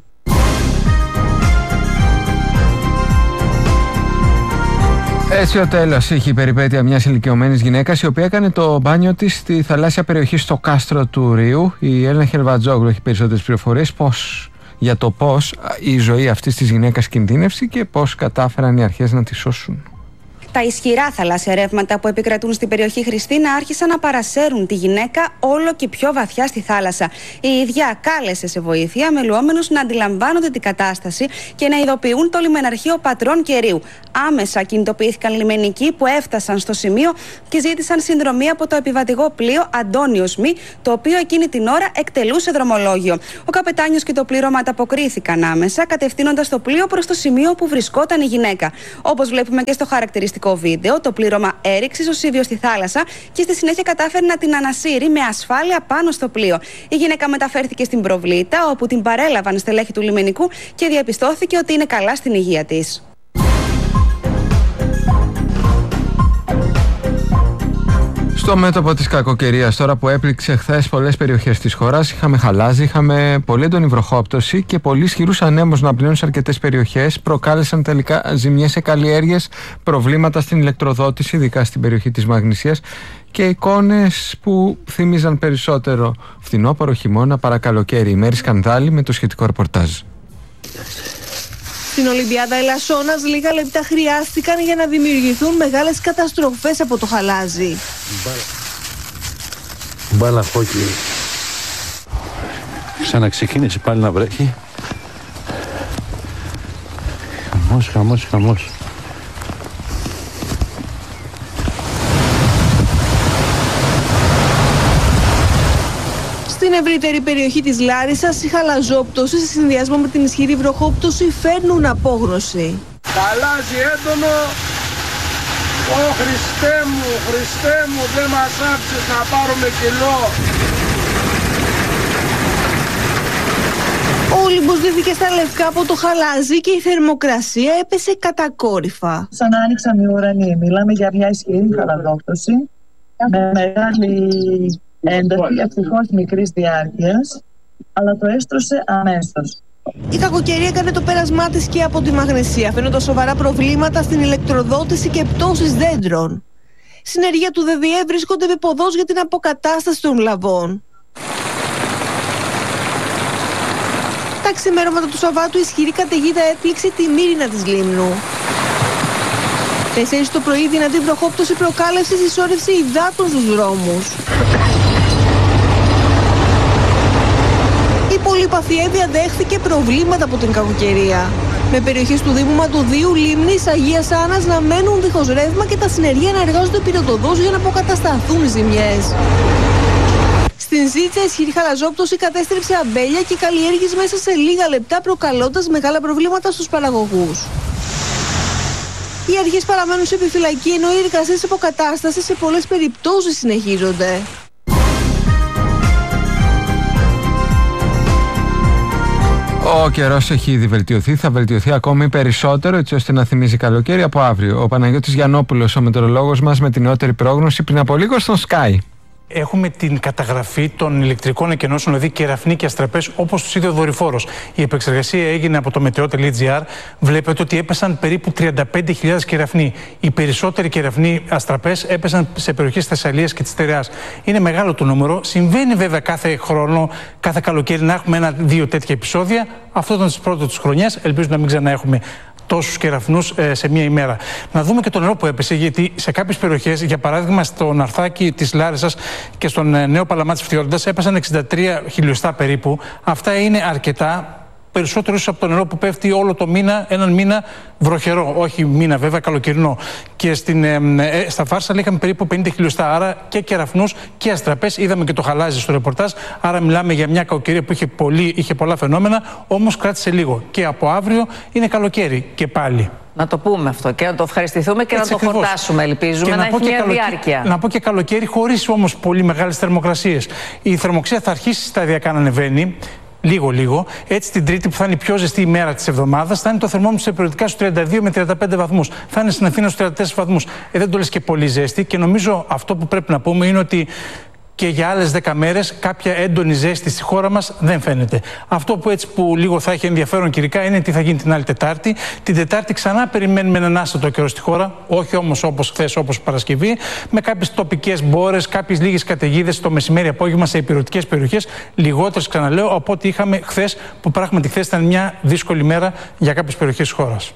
Έτσι ο τέλος είχε η περιπέτεια μιας ηλικιωμένης γυναίκας η οποία έκανε το μπάνιο της στη θαλάσσια περιοχή στο κάστρο του Ρίου. Η Έλληνα Χελβατζόγλου έχει περισσότερες πληροφορίες για το πώς η ζωή αυτής της γυναίκας κινδύνευσε και πώς κατάφεραν οι αρχές να τη σώσουν. Τα ισχυρά θαλάσσια ρεύματα που επικρατούν στην περιοχή Χριστίνα άρχισαν να παρασέρουν τη γυναίκα όλο και πιο βαθιά στη θάλασσα. Η ίδια κάλεσε σε βοήθεια μελουόμενους να αντιλαμβάνονται την κατάσταση και να ειδοποιούν το λιμεναρχείο Πατρών και Ρίου. Άμεσα κινητοποιήθηκαν λιμενικοί που έφτασαν στο σημείο και ζήτησαν συνδρομή από το επιβατικό πλοίο Αντώνιος Μη, το οποίο εκείνη την ώρα εκτελούσε δρομολόγιο. Ο καπετάνιος και το πλήρωμα ανταποκρίθηκαν άμεσα, κατευθύνοντας το πλοίο προς το σημείο που βρισκόταν η γυναίκα. Όπως βλέπουμε και στο χαρακτηριστικό βίντεο, το πλήρωμα έριξε ισοσύβιο στη θάλασσα και στη συνέχεια κατάφερε να την ανασύρει με ασφάλεια πάνω στο πλοίο. Η γυναίκα μεταφέρθηκε στην Προβλήτα, όπου την παρέλαβαν στελέχη του λιμενικού και διαπιστώθηκε ότι είναι καλά στην υγεία της. Στο μέτωπο της κακοκαιρίας, τώρα που έπληξε χθες πολλές περιοχές της χώρας, είχαμε χαλάζι, είχαμε πολύ έντονη βροχόπτωση και πολύ ισχυρούς ανέμους να πλύνουν σε αρκετές περιοχές. Προκάλεσαν τελικά ζημιές σε καλλιέργειες, προβλήματα στην ηλεκτροδότηση, ειδικά στην περιοχή της Μαγνησίας, και εικόνες που θύμιζαν περισσότερο φθινόπωρο, χειμώνα παρά καλοκαίρι. Η Μέρη Σκανδάλη με το σχετικό ρεπορτάζ. Στην Ολυμπιάδα Ελασσόνας λίγα λεπτά χρειάστηκαν για να δημιουργηθούν μεγάλες καταστροφές από το χαλάζι. Μπάλα χόκι. Ξαναξεκίνησε πάλι να βρέχει. Χαμός. Στην ευρύτερη περιοχή της Λάρισσας, η χαλαζόπτωση σε συνδυασμό με την ισχυρή βροχόπτωση φέρνουν απόγνωση. Χαλάζει έντονο. Χριστέ μου, δεν μας άφησες να πάρουμε κιλό. Ο Όλυμπος δίθηκε στα λευκά από το χαλάζι και η θερμοκρασία έπεσε κατακόρυφα. Σαν να άνοιξαν οι ουρανοί. Μιλάμε για μια ισχυρή χαλαζόπτωση με μεγάλη ένταση, ευτυχώς μικρής διάρκειας, αλλά το έστρωσε αμέσως. Η κακοκαιρία έκανε το πέρασμά της και από τη Μαγνησία, φαίνοντα σοβαρά προβλήματα στην ηλεκτροδότηση και πτώσεις δέντρων. Συνεργεία του ΔΔΕ βρίσκονται επί για την αποκατάσταση των βλαβών. Τα ξημερώματα του Σαββάτου ισχυρή καταιγίδα έπληξε τη Μύρινα της Λίμνου. 4 το πρωί δυνατή βροχόπτωση προκάλεσε συσσόρευση υδάτων στους δρόμους. Η πολύπαθη Εύβοια δέχθηκε προβλήματα από την κακοκαιρία, με περιοχές του Δήμου Μαντουδίου, Λίμνης, Αγίας Άννας να μένουν δίχως ρεύμα και τα συνεργεία να εργάζονται πυροτοδός για να αποκατασταθούν οι ζημιές. Στην Ζήτσα, ισχυρή χαλαζόπτωση κατέστρεψε αμπέλια και καλλιέργειες μέσα σε λίγα λεπτά, προκαλώντας μεγάλα προβλήματα στους παραγωγούς. Οι αρχές παραμένουν σε επιφυλακή, ενώ οι εργασίες αποκατάστασης σε πολλές περιπτώσεις συνεχίζονται. Ο καιρός έχει ήδη βελτιωθεί, θα βελτιωθεί ακόμη περισσότερο, έτσι ώστε να θυμίζει καλοκαίρι από αύριο. Ο Παναγιώτης Γιαννόπουλος, ο μετεωρολόγος μας, με την νεότερη πρόγνωση πριν από λίγο στον Sky. Έχουμε την καταγραφή των ηλεκτρικών εκενώσεων, δηλαδή κεραφνοί και αστραπές, όπως τους είδε ο δορυφόρος. Η επεξεργασία έγινε από το meteo.gr. Βλέπετε ότι έπεσαν περίπου 35.000 κεραφνοί. Οι περισσότεροι κεραφνοί αστραπές έπεσαν σε περιοχές της Θεσσαλίας και της Στερεάς. Είναι μεγάλο το νούμερο. Συμβαίνει βέβαια κάθε χρόνο, κάθε καλοκαίρι να έχουμε 1-2 τέτοια επεισόδια. Αυτό ήταν το πρώτο της χρονιάς. Ελπίζω να μην ξαναέχουμε τόσους κεραφνούς σε μία ημέρα. Να δούμε και το νερό που έπεσε, γιατί σε κάποιες περιοχές, για παράδειγμα στον Αρθάκι της Λάρισσας και στον Νέο Παλαμά της Φθιόρντας, έπεσαν 63 χιλιοστά περίπου. Αυτά είναι αρκετά. Περισσότερο ίσως από το νερό που πέφτει όλο το μήνα, έναν μήνα βροχερό, όχι μήνα βέβαια, καλοκαιρινό. Και στα Φάρσαλα είχαμε περίπου 50 χιλιοστά, άρα και κεραφνούς και αστραπές. Είδαμε και το χαλάζι στο ρεπορτάζ, άρα μιλάμε για μια κακοκαιρία που είχε πολλά φαινόμενα, όμως κράτησε λίγο. Και από αύριο είναι καλοκαίρι και πάλι. Να το πούμε αυτό και να το ευχαριστηθούμε και έτσι να το χορτάσουμε, ελπίζουμε, να έχει μια διάρκεια. Να πω και καλοκαίρι χωρίς όμως πολύ μεγάλες θερμοκρασίες. Η θερμοκρασία θα αρχίσει σταδιακά να ανεβαίνει. Λίγο. Έτσι την Τρίτη, που θα είναι η πιο ζεστή ημέρα της εβδομάδας, θα είναι το θερμόμετρο σε περιοδικά στους 32 με 35 βαθμούς. Θα είναι στην Αθήνα στους 34 βαθμούς. Δεν το λες και πολύ ζέστη, και νομίζω αυτό που πρέπει να πούμε είναι ότι και για άλλες 10 μέρες κάποια έντονη ζέστη στη χώρα μας δεν φαίνεται. Αυτό που λίγο θα έχει ενδιαφέρον καιρικά είναι τι θα γίνει την άλλη Τετάρτη. Την Τετάρτη ξανά περιμένουμε έναν άστατο καιρό στη χώρα, όχι όμως όπως χθες, όπως Παρασκευή, με κάποιες τοπικές μπόρες, κάποιες λίγες καταιγίδες το μεσημέρι απόγευμα σε ηπειρωτικές περιοχές, λιγότερες ξαναλέω από ό,τι είχαμε χθες, που πράγματι χθες ήταν μια δύσκολη μέρα για κάποιες περιοχές της χώρας.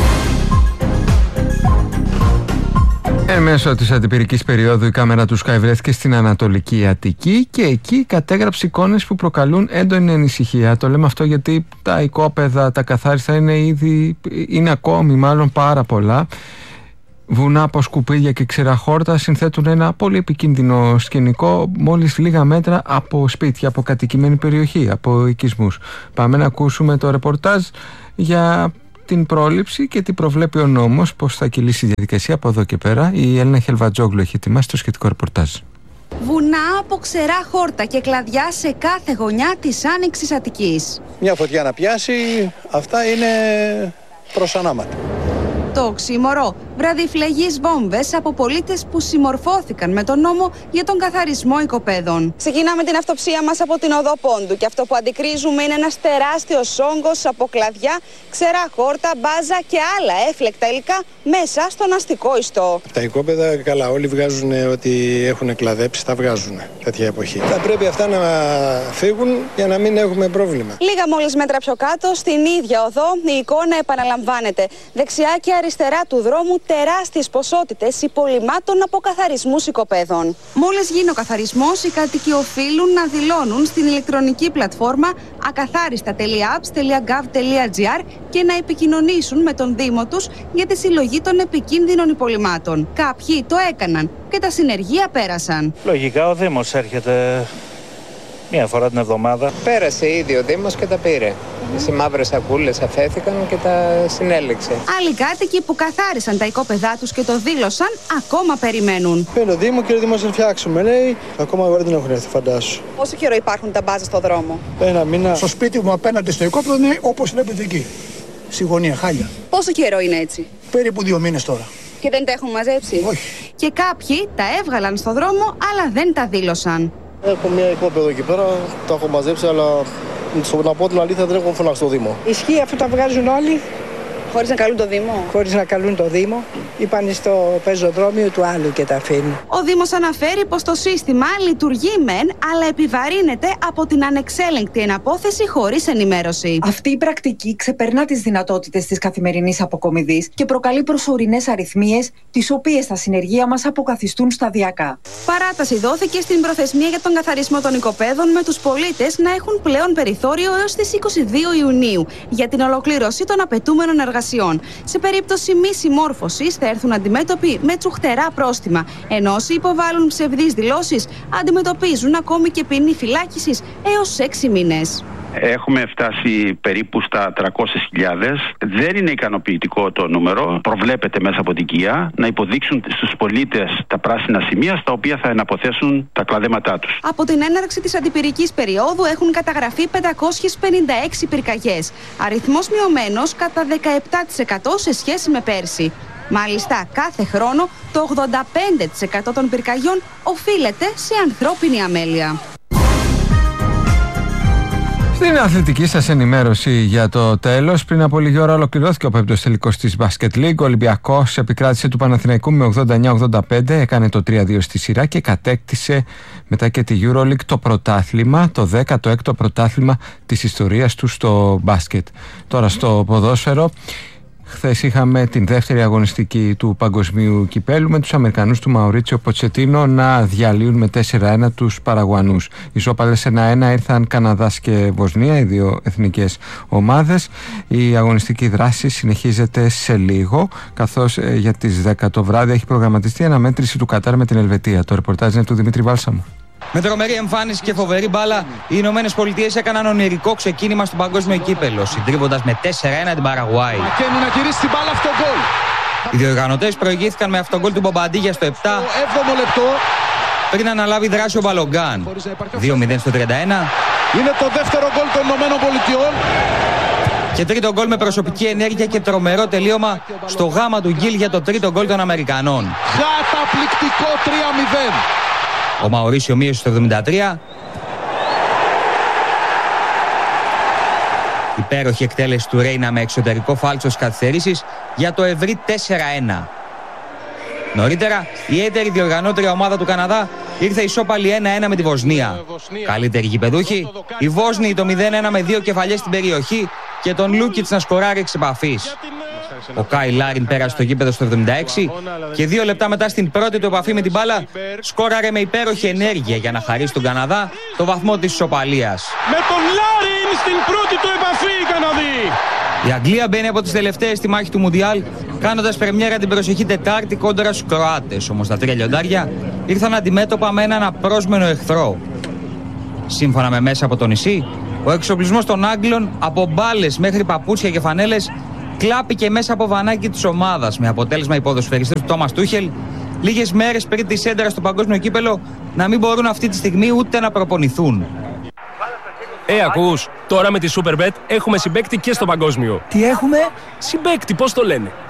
Εν μέσω της αντιπυρικής περίοδου η κάμερα του Sky βρέθηκε στην Ανατολική Αττική και εκεί κατέγραψε εικόνες που προκαλούν έντονη ανησυχία. Το λέμε αυτό γιατί τα οικόπεδα, τα καθάριστα είναι ακόμη μάλλον πάρα πολλά. Βουνά από σκουπίδια και ξεραχόρτα συνθέτουν ένα πολύ επικίνδυνο σκηνικό μόλις λίγα μέτρα από σπίτια, από κατοικημένη περιοχή, από οικισμούς. Πάμε να ακούσουμε το ρεπορτάζ για την πρόληψη και τι προβλέπει ο νόμος, πώς θα κυλήσει η διαδικασία από εδώ και πέρα. Η Έλληνα Χελβατζόγλου έχει ετοιμάσει το σχετικό ρεπορτάζ. Βουνά από ξερά χόρτα και κλαδιά σε κάθε γωνιά της Άνοιξης Αττικής. Μια φωτιά να πιάσει, αυτά είναι προς ανάματα. Το οξύμορο, βραδιφλεγείς βόμβες από πολίτες που συμμορφώθηκαν με τον νόμο για τον καθαρισμό οικοπαίδων. Ξεκινάμε την αυτοψία μας από την οδό Πόντου και αυτό που αντικρίζουμε είναι ένας τεράστιος όγκος από κλαδιά, ξερά χόρτα, μπάζα και άλλα έφλεκτα υλικά μέσα στον αστικό ιστό. Τα οικόπεδα, καλά, όλοι βγάζουν ότι έχουν κλαδέψει, τα βγάζουν τέτοια εποχή. Θα πρέπει αυτά να φύγουν για να μην έχουμε πρόβλημα. Λίγα μόλις μέτρα πιο κάτω, στην ίδια οδό, η εικόνα επαναλαμβάνεται. Δεξιά και αριστερά του δρόμου τεράστιες ποσότητες υπολοιμάτων από καθαρισμούς οικοπαίδων. Μόλις γίνει ο καθαρισμός, οι κάτοικοι οφείλουν να δηλώνουν στην ηλεκτρονική πλατφόρμα akatharista.apps.gov.gr και να επικοινωνήσουν με τον Δήμο τους για τη συλλογή των επικίνδυνων υπολοιμάτων. Κάποιοι το έκαναν και τα συνεργεία πέρασαν. Λογικά ο Δήμος έρχεται μία φορά την εβδομάδα. Πέρασε ήδη ο Δήμος και τα πήρε. Οι μαύρες σακούλες αφέθηκαν και τα συνέλεξε. Άλλοι κάτοικοι που καθάρισαν τα οικόπεδά τους και το δήλωσαν, ακόμα περιμένουν. Παίρνει ο Δήμο και ο Δήμος να φτιάξουμε, λέει. Ακόμα δεν έχουν έρθει, φαντάσου. Πόσο καιρό υπάρχουν τα μπάζα στο δρόμο? Ένα μήνα. Στο σπίτι μου απέναντι στο οικόπεδο είναι όπως βλέπετε εκεί. Στη γωνία, χάλια. Πόσο καιρό είναι έτσι? Περίπου 2 μήνες τώρα. Και δεν τα έχουν μαζέψει? Όχι. Και κάποιοι τα έβγαλαν στο δρόμο, αλλά δεν τα δήλωσαν. Έχω μια οικόπεδο εκεί πέρα, τα έχω μαζέψει, αλλά να πω την αλήθεια δεν έχω φωνάξει στο Δήμο. Ισχύει αυτό, τα βγάζουν όλοι. Χωρίς να καλούν το Δήμο. Χωρίς να καλούν το Δήμο. Είπαν στο πεζοδρόμιο του άλλου και τα αφήνουν. Ο Δήμος αναφέρει πως το σύστημα λειτουργεί μεν, αλλά επιβαρύνεται από την ανεξέλεγκτη εναπόθεση χωρίς ενημέρωση. Αυτή η πρακτική ξεπερνά τις δυνατότητες της καθημερινής αποκομιδής και προκαλεί προσωρινές αριθμίες, τις οποίες τα συνεργεία μας αποκαθιστούν σταδιακά. Παράταση δόθηκε στην προθεσμία για τον καθαρισμό των οικοπαίδων, με τους πολίτες να έχουν πλέον περιθώριο έως τις 22 Ιουνίου για την ολοκλήρωση των απαιτούμενων εργασιών. Σε περίπτωση μη συμμόρφωσης θα έρθουν αντιμέτωποι με τσουχτερά πρόστιμα, ενώ όσοι υποβάλλουν ψευδείς δηλώσεις αντιμετωπίζουν ακόμη και ποινή φυλάκισης έως 6 μήνες. Έχουμε φτάσει περίπου στα 300.000. Δεν είναι ικανοποιητικό το νούμερο. Προβλέπεται μέσα από την ΚΙΑ να υποδείξουν στους πολίτες τα πράσινα σημεία στα οποία θα εναποθέσουν τα κλαδέματά τους. Από την έναρξη της αντιπυρικής περίοδου έχουν καταγραφεί 556 πυρκαγιές. Αριθμός μειωμένος κατά 17% σε σχέση με πέρσι. Μάλιστα, κάθε χρόνο το 85% των πυρκαγιών οφείλεται σε ανθρώπινη αμέλεια. Στην αθλητική σας ενημέρωση για το τέλος, πριν από λίγη ώρα ολοκληρώθηκε ο πέμπτος τελικός της Basket League. Ο Ολυμπιακός επικράτησε του Παναθηναϊκού με 89-85, έκανε το 3-2 στη σειρά και κατέκτησε μετά και τη EuroLeague το πρωτάθλημα, το 16ο πρωτάθλημα της ιστορίας του στο μπάσκετ. Τώρα στο ποδόσφαιρο. Χθες είχαμε την δεύτερη αγωνιστική του παγκοσμίου κυπέλου με τους Αμερικανούς του Μαουρίτσιο Ποτσετίνο να διαλύουν με 4-1 τους Παραγουανούς. Ισόπαλες 1-1 ήρθαν Καναδάς και Βοσνία, οι δύο εθνικές ομάδες. Η αγωνιστική δράση συνεχίζεται σε λίγο, καθώς για τις 10 το βράδυ έχει προγραμματιστεί αναμέτρηση του Κατάρ με την Ελβετία. Το ρεπορτάζ είναι του Δημήτρη Βάλσαμου. Με τρομερή εμφάνιση και φοβερή μπάλα, οι Ηνωμένες Πολιτείες έκαναν ονειρικό ξεκίνημα στο παγκόσμιο κύπελλο, συντρίβοντας με 4-1 την Παραγουάη. Να γυρίσει την μπάλα αυτό γκολ. Οι διοργανωτές προηγήθηκαν με αυτόν γκολ του Μπομπαντίγια στο 7, 7ο λεπτό, πριν αναλάβει δράση ο Μπαλογκάν. 2-0 στο 31. Είναι το δεύτερο γκολ των Ηνωμένων Πολιτειών. Και τρίτο γκολ με προσωπική ενέργεια και τρομερό τελείωμα στο γάμα του Γκίλ για το τρίτο γκολ των Αμερικανών. Καταπληκτικό 3-0. Ο Μαουρίσιο μείωσε στο 73. Υπέροχη εκτέλεση του Ρέινα με εξωτερικό φάλτσο στις καθυστερήσεις για το ευρύ 4-1. Νωρίτερα, η έτερη διοργανώτρια ομάδα του Καναδά ήρθε ισόπαλη 1-1 με τη Βοσνία. Καλύτερη γηπεδούχη, οι Βόσνοι το 0-1 με 2 κεφαλιές στην περιοχή και τον Λούκιτς να σκοράρει εξ επαφής. Ο Κάι Λάριν πέρασε στο γήπεδο στο 76 και 2 λεπτά μετά στην πρώτη του επαφή με την μπάλα σκόραρε με υπέροχη ενέργεια για να χαρίσει στον Καναδά το βαθμό της ισοπαλίας. Με τον Λάριν στην πρώτη του επαφή οι Καναδοί. Η Αγγλία μπαίνει από τις τελευταίες στη μάχη του Μουντιάλ, κάνοντας πρεμιέρα την προσεχή Τετάρτη κόντρα στους Κροάτες. Όμως τα τρία λιοντάρια ήρθαν αντιμέτωπα με έναν απρόσμενο εχθρό. Σύμφωνα με μέσα από το νησί, ο εξοπλισμός των Άγγλων, από μπάλες μέχρι παπούτσια και φανέλες, κλάπηκε μέσα από βανάκι της ομάδας, με αποτέλεσμα οι ποδοσφαιριστές του Τόμας Τούχελ, λίγες μέρες πριν τη σέντρα στο παγκόσμιο κύπελο, να μην μπορούν αυτή τη στιγμή ούτε να προπονηθούν. Ακούς, τώρα με τη Superbet έχουμε συμπαίκτη και στο παγκόσμιο. Τι έχουμε? Συμπαίκτη, πώς το λένε?